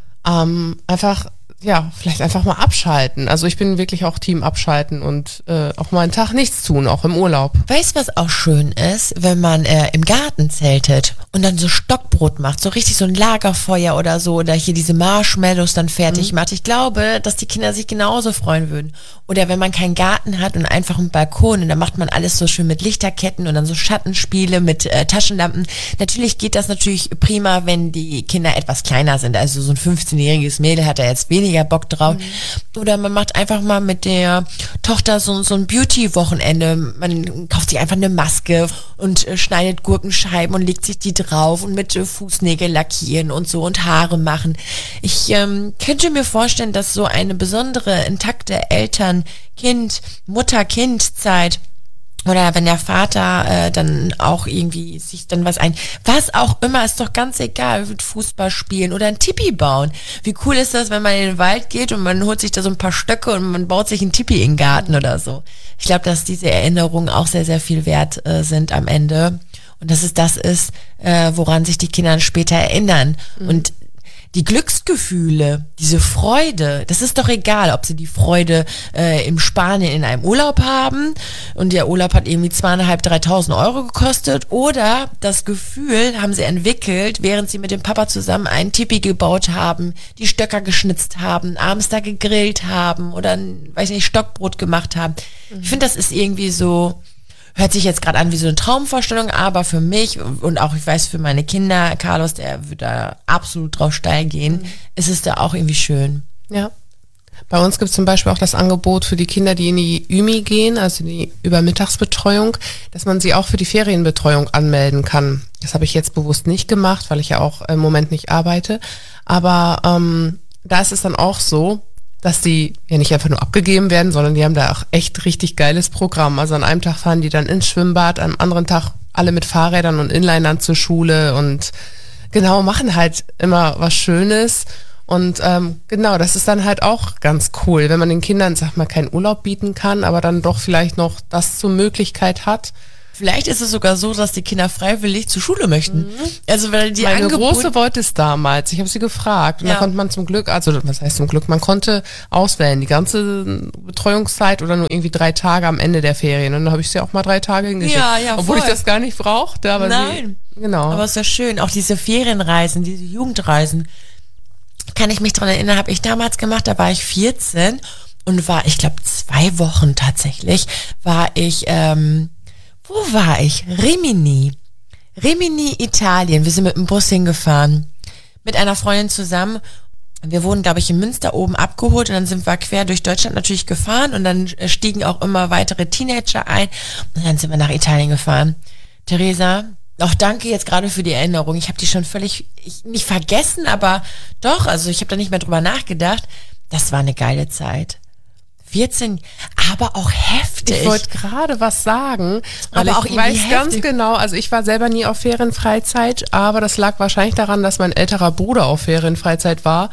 Ähm, einfach, ja, vielleicht einfach mal abschalten. Also ich bin wirklich auch Team abschalten und äh, auch mal einen Tag nichts tun, auch im Urlaub. Weißt du, was auch schön ist, wenn man äh, im Garten zeltet und dann so Stockbrot macht, so richtig so ein Lagerfeuer oder so, oder hier diese Marshmallows dann fertig macht. Ich glaube, dass die Kinder sich genauso freuen würden. Oder wenn man keinen Garten hat und einfach einen Balkon und dann macht man alles so schön mit Lichterketten und dann so Schattenspiele mit äh, Taschenlampen. Natürlich geht das natürlich prima, wenn die Kinder etwas kleiner sind. Also so ein fünfzehnjähriges Mädel hat da jetzt weniger Bock drauf. Mhm. Oder man macht einfach mal mit der Tochter so, so ein Beauty-Wochenende. Man kauft sich einfach eine Maske und äh, schneidet Gurkenscheiben und legt sich die drauf und mit äh, Fußnägel lackieren und so und Haare machen. Ich ähm, könnte mir vorstellen, dass so eine besondere, intakte Eltern- Kind, Mutter-Kind-Zeit oder wenn der Vater äh, dann auch irgendwie sich dann was ein, was auch immer, ist doch ganz egal, mit Fußball spielen oder ein Tipi bauen. Wie cool ist das, wenn man in den Wald geht und man holt sich da so ein paar Stöcke und man baut sich ein Tipi in den Garten oder so. Ich glaube, dass diese Erinnerungen auch sehr, sehr viel wert äh, sind am Ende und dass es das ist, äh, woran sich die Kinder später erinnern. Mhm. Und die Glücksgefühle, diese Freude, das ist doch egal, ob sie die Freude äh, im Spanien in einem Urlaub haben und der Urlaub hat irgendwie zweieinhalb, dreitausend Euro gekostet oder das Gefühl haben sie entwickelt, während sie mit dem Papa zusammen einen Tipi gebaut haben, die Stöcker geschnitzt haben, abends da gegrillt haben oder ein, weiß nicht, Stockbrot gemacht haben. Mhm. Ich finde, das ist irgendwie so, hört sich jetzt gerade an wie so eine Traumvorstellung, aber für mich und auch, ich weiß, für meine Kinder, Carlos, der wird da absolut drauf steil gehen, mhm. ist es da auch irgendwie schön. Ja. Bei uns gibt es zum Beispiel auch das Angebot für die Kinder, die in die Ü M I gehen, also die Übermittagsbetreuung, dass man sie auch für die Ferienbetreuung anmelden kann. Das habe ich jetzt bewusst nicht gemacht, weil ich ja auch im Moment nicht arbeite. Aber ähm, da ist es dann auch so, dass die ja nicht einfach nur abgegeben werden, sondern die haben da auch echt richtig geiles Programm. Also an einem Tag fahren die dann ins Schwimmbad, am anderen Tag alle mit Fahrrädern und Inlinern zur Schule und genau, machen halt immer was Schönes. Und ähm, genau, das ist dann halt auch ganz cool, wenn man den Kindern, sag mal, keinen Urlaub bieten kann, aber dann doch vielleicht noch das zur Möglichkeit hat. Vielleicht ist es sogar so, dass die Kinder freiwillig zur Schule möchten. Mhm. Also weil die Meine Angebot- Große wollte es damals. Ich habe sie gefragt. Und Ja. da konnte man zum Glück, also was heißt zum Glück, man konnte auswählen, die ganze Betreuungszeit oder nur irgendwie drei Tage am Ende der Ferien. Und dann habe ich sie auch mal drei Tage hingeschickt. Ja, ja, Obwohl voll. ich das gar nicht brauchte. Aber Nein. Sie, genau. Aber es ist ja schön, auch diese Ferienreisen, diese Jugendreisen, kann ich mich dran erinnern, habe ich damals gemacht, da war ich vierzehn und war, ich glaube, zwei Wochen tatsächlich, war ich, ähm, wo war ich? Rimini. Rimini, Italien. Wir sind mit dem Bus hingefahren. Mit einer Freundin zusammen. Wir wurden, glaube ich, in Münster oben abgeholt und dann sind wir quer durch Deutschland natürlich gefahren und dann stiegen auch immer weitere Teenager ein und dann sind wir nach Italien gefahren. Theresa, auch danke jetzt gerade für die Erinnerung. Ich habe die schon völlig, ich, nicht vergessen, aber doch, also ich habe da nicht mehr drüber nachgedacht. Das war eine geile Zeit. vierzehn, aber auch heftig. Ich wollte gerade was sagen, weil Aber auch ich irgendwie weiß heftig. ganz genau, also ich war selber nie auf Ferienfreizeit, aber das lag wahrscheinlich daran, dass mein älterer Bruder auf Ferienfreizeit war.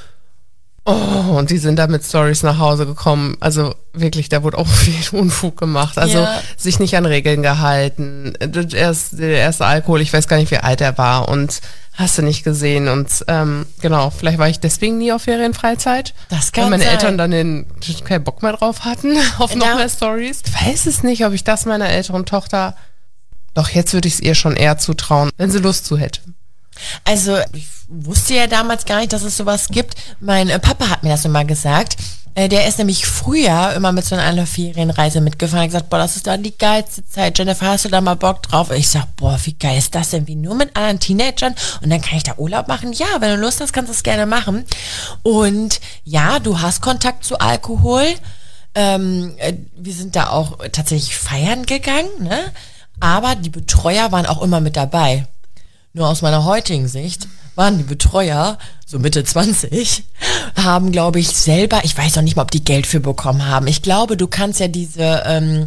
Oh, und die sind da mit Storys nach Hause gekommen. Also wirklich, da wurde auch viel Unfug gemacht. Also Ja. sich nicht an Regeln gehalten. Der erste, der erste Alkohol, ich weiß gar nicht, wie alt er war und hast du nicht gesehen. Und ähm, genau, vielleicht war ich deswegen nie auf Ferienfreizeit. Das kann Weil meine sein. Eltern dann den, keinen Bock mehr drauf hatten auf noch Ja. mehr Stories. Ich weiß es nicht, ob ich das meiner älteren Tochter... Doch, jetzt würde ich es ihr schon eher zutrauen, wenn sie Lust zu hätte. Also ich wusste ja damals gar nicht, dass es sowas gibt. Mein äh, Papa hat mir das immer gesagt. Äh, der ist nämlich früher immer mit so einer Ferienreise mitgefahren. Er hat gesagt, boah, das ist dann die geilste Zeit. Jennifer, hast du da mal Bock drauf? Und ich sag, boah, wie geil ist das denn? Wie nur mit anderen Teenagern? Und dann kann ich da Urlaub machen? Ja, wenn du Lust hast, kannst du es gerne machen. Und ja, du hast Kontakt zu Alkohol. Ähm, äh, wir sind da auch tatsächlich feiern gegangen, ne? Aber die Betreuer waren auch immer mit dabei. Nur aus meiner heutigen Sicht waren die Betreuer, so Mitte zwanzig, haben, glaube ich, selber, ich weiß auch nicht mal, ob die Geld für bekommen haben. Ich glaube, du kannst ja diese ähm,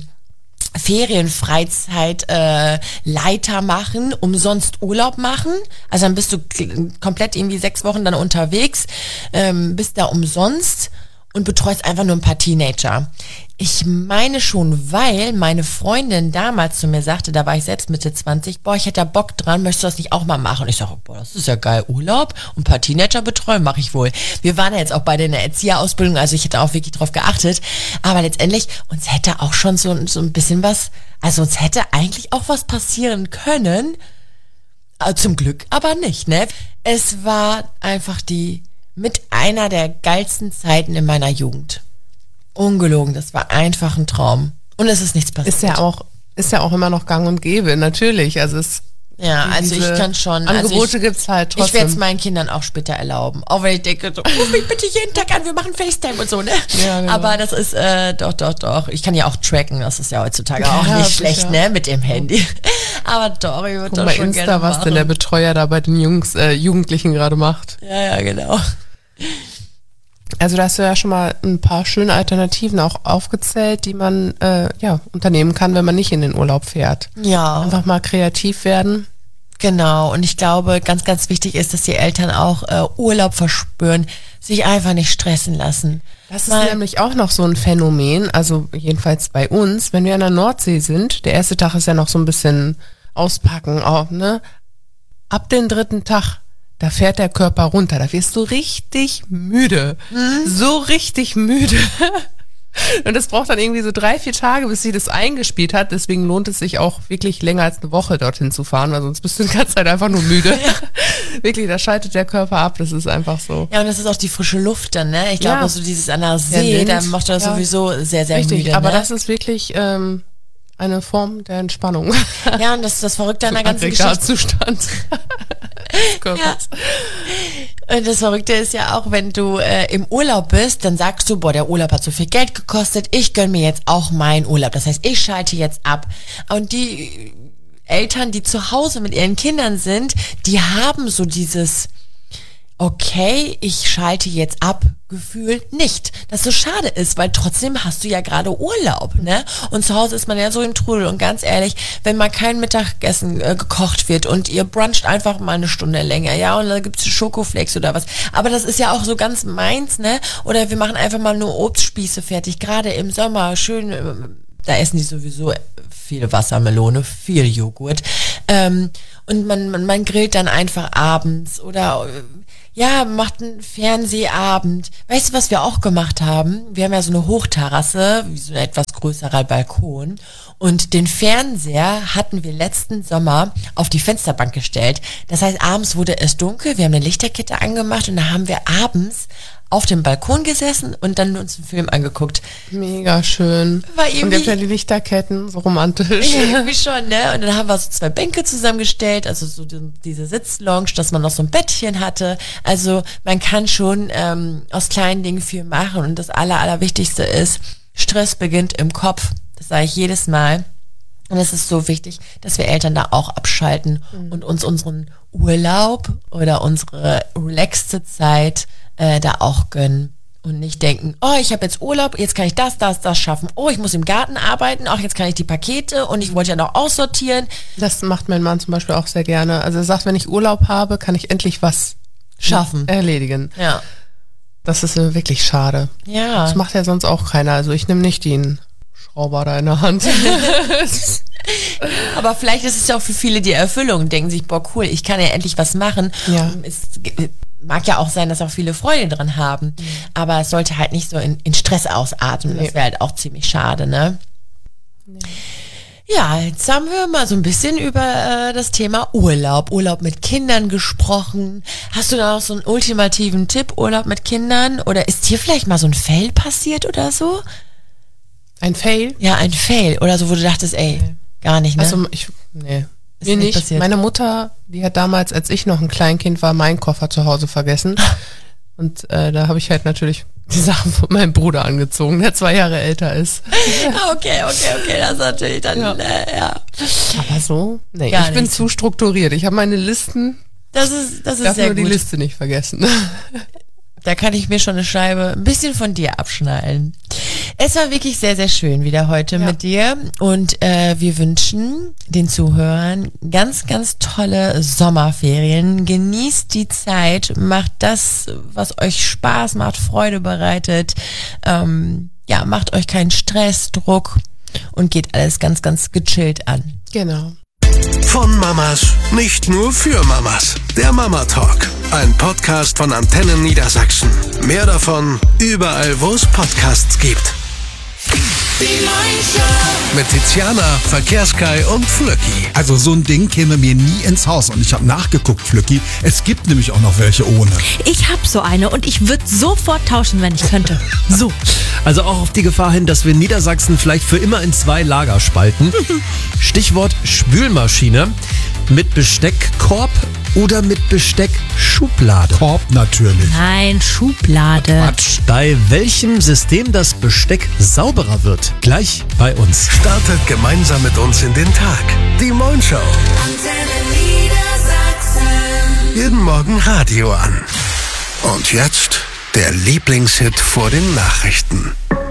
Ferienfreizeit äh, Leiter machen, umsonst Urlaub machen. Also dann bist du k- komplett irgendwie sechs Wochen dann unterwegs, ähm, bist da umsonst und betreust einfach nur ein paar Teenager. Ich meine schon, weil meine Freundin damals zu mir sagte, da war ich selbst Mitte zwanzig, boah, ich hätte da Bock dran, möchtest du das nicht auch mal machen? Und ich sage, boah, das ist ja geil, Urlaub und ein paar Teenager betreuen, mache ich wohl. Wir waren ja jetzt auch beide in der Erzieherausbildung, also ich hätte auch wirklich drauf geachtet, aber letztendlich, uns hätte auch schon so, so ein bisschen was, also uns hätte eigentlich auch was passieren können, aber zum Glück aber nicht, ne? Es war einfach die, mit einer der geilsten Zeiten in meiner Jugend. Ungelogen, das war einfach ein Traum. Und es ist nichts passiert. Ist ja auch, ist ja auch immer noch gang und gäbe, natürlich. Also es Ja, also ich diese kann schon. Angebote also ich, gibt's halt Ich werde es trotzdem. meinen Kindern auch später erlauben. Auch wenn ich denke, so, ruf mich bitte jeden Tag an, wir machen FaceTime und so, ne? Ja, genau. Aber das ist, äh, doch, doch, doch. Ich kann ja auch tracken, das ist ja heutzutage Ja, auch nicht sicher. schlecht, ne? Mit dem Handy. Aber doch, ich würde Guck das mal schon Insta, gerne was machen. denn der Betreuer da bei den Jungs, äh, Jugendlichen gerade macht. Ja, ja, genau. Also da hast du ja schon mal ein paar schöne Alternativen auch aufgezählt, die man äh, ja unternehmen kann, wenn man nicht in den Urlaub fährt. Ja. Einfach mal kreativ werden. Genau, und ich glaube, ganz, ganz wichtig ist, dass die Eltern auch äh, Urlaub verspüren, sich einfach nicht stressen lassen. Das ist Weil- nämlich auch noch so ein Phänomen, also jedenfalls bei uns, wenn wir an der Nordsee sind, der erste Tag ist ja noch so ein bisschen auspacken, auch, ne? Ab dem dritten Tag, da fährt der Körper runter, da wirst du richtig müde, mhm. so richtig müde. Und das braucht dann irgendwie so drei, vier Tage, bis sich das eingespielt hat. Deswegen lohnt es sich auch wirklich länger als eine Woche dorthin zu fahren, weil sonst bist du die ganze Zeit einfach nur müde. Ja. Wirklich, da schaltet der Körper ab, das ist einfach so. Ja, und das ist auch die frische Luft dann, ne? Ich glaube, ja. so dieses an der See, da macht das ja. sowieso sehr, sehr Richtig, müde. Aber ne? das ist wirklich ähm, eine Form der Entspannung. Ja, und das ist das Verrückte an der ganzen Geschichte. Aggregatzustand. Ja. Und das Verrückte ist ja auch, wenn du äh, im Urlaub bist, dann sagst du, boah, der Urlaub hat so viel Geld gekostet, ich gönn mir jetzt auch meinen Urlaub. Das heißt, ich schalte jetzt ab. Und die Eltern, die zu Hause mit ihren Kindern sind, die haben so dieses okay, ich schalte jetzt ab, Gefühl nicht. Das so schade ist, weil trotzdem hast du ja gerade Urlaub, ne? Und zu Hause ist man ja so im Trudel. Und ganz ehrlich, wenn mal kein Mittagessen äh, gekocht wird und ihr bruncht einfach mal eine Stunde länger, ja, und dann gibt's Schokoflakes oder was. Aber das ist ja auch so ganz meins, ne? Oder wir machen einfach mal nur Obstspieße fertig, gerade im Sommer, schön, äh, da essen die sowieso viel Wassermelone, viel Joghurt. Ähm, und man, man, man grillt dann einfach abends oder äh, ja, macht einen Fernsehabend. Weißt du, was wir auch gemacht haben? Wir haben ja so eine Hochterrasse, wie so ein etwas größerer Balkon. Und den Fernseher hatten wir letzten Sommer auf die Fensterbank gestellt. Das heißt, abends wurde es dunkel, wir haben eine Lichterkette angemacht und da haben wir abends auf dem Balkon gesessen und dann uns einen Film angeguckt. Mega schön. War und ihr habt ja die Lichterketten, so romantisch. Ja, irgendwie schon, ne? Und dann haben wir so zwei Bänke zusammengestellt, also so die, diese Sitzlounge, dass man noch so ein Bettchen hatte. Also man kann schon ähm, aus kleinen Dingen viel machen und das Aller, Allerwichtigste ist, Stress beginnt im Kopf. Das sage ich jedes Mal. Und es ist so wichtig, dass wir Eltern da auch abschalten mhm. und uns unseren Urlaub oder unsere relaxte Zeit äh, da auch gönnen. Und nicht denken, oh, ich habe jetzt Urlaub, jetzt kann ich das, das, das schaffen. Oh, ich muss im Garten arbeiten, auch jetzt kann ich die Pakete und ich wollte ja noch aussortieren. Das macht mein Mann zum Beispiel auch sehr gerne. Also er sagt, wenn ich Urlaub habe, kann ich endlich was schaffen, erledigen. Ja. Das ist äh, wirklich schade. Ja. Das macht ja sonst auch keiner. Also ich nehme nicht den Schrauber da in der Hand. Aber vielleicht ist es ja auch für viele die Erfüllung, denken sich, boah, cool, ich kann ja endlich was machen. Ja. Es mag ja auch sein, dass auch viele Freude dran haben, mhm. aber es sollte halt nicht so in, in Stress ausatmen. Nee. Das wäre halt auch ziemlich schade, ne? Nee. Ja, jetzt haben wir mal so ein bisschen über äh, das Thema Urlaub, Urlaub mit Kindern gesprochen. Hast du da noch so einen ultimativen Tipp, Urlaub mit Kindern? Oder ist dir vielleicht mal so ein Fail passiert oder so? Ein Fail? Ja, ein Fail. Oder so, wo du dachtest, ey, nee. gar nicht, ne? Also, ich, nee. Ist mir nicht. Passiert. Meine Mutter, die hat damals, als ich noch ein Kleinkind war, meinen Koffer zu Hause vergessen. Und äh, da habe ich halt natürlich die Sachen von meinem Bruder angezogen, der zwei Jahre älter ist. Okay, okay, okay, das ist natürlich dann, ja. Äh, ja. Aber so? Nee, gar ich bin nicht. zu strukturiert. Ich habe meine Listen. Das ist, das ist darf sehr nur gut. Die Liste nicht vergessen. Da kann ich mir schon eine Scheibe ein bisschen von dir abschneiden. Es war wirklich sehr, sehr schön wieder heute ja. mit dir. Und äh, wir wünschen den Zuhörern ganz, ganz tolle Sommerferien. Genießt die Zeit, macht das, was euch Spaß macht, Freude bereitet. Ähm, ja, macht euch keinen Stress, Druck und geht alles ganz, ganz gechillt an. Genau. Von Mamas, nicht nur für Mamas. Der Mama Talk, ein Podcast von Antennen Niedersachsen. Mehr davon überall, wo es Podcasts gibt. Die Neuen Mit Tiziana, Verkehrskai und Flöcki. Also so ein Ding käme mir nie ins Haus. Und ich habe nachgeguckt, Flöcki. Es gibt nämlich auch noch welche ohne. Ich habe so eine und ich würde sofort tauschen, wenn ich könnte. So. Also auch auf die Gefahr hin, dass wir Niedersachsen vielleicht für immer in zwei Lager spalten. Stichwort Spülmaschine. Mit Besteckkorb oder mit Besteckschublade? Korb natürlich. Nein, Schublade. Quatsch. Bei welchem System das Besteck sauberer wird? Gleich bei uns. Startet gemeinsam mit uns in den Tag. Die Moin Show. Antenne Niedersachsen. Jeden Morgen Radio an. Und jetzt der Lieblingshit vor den Nachrichten.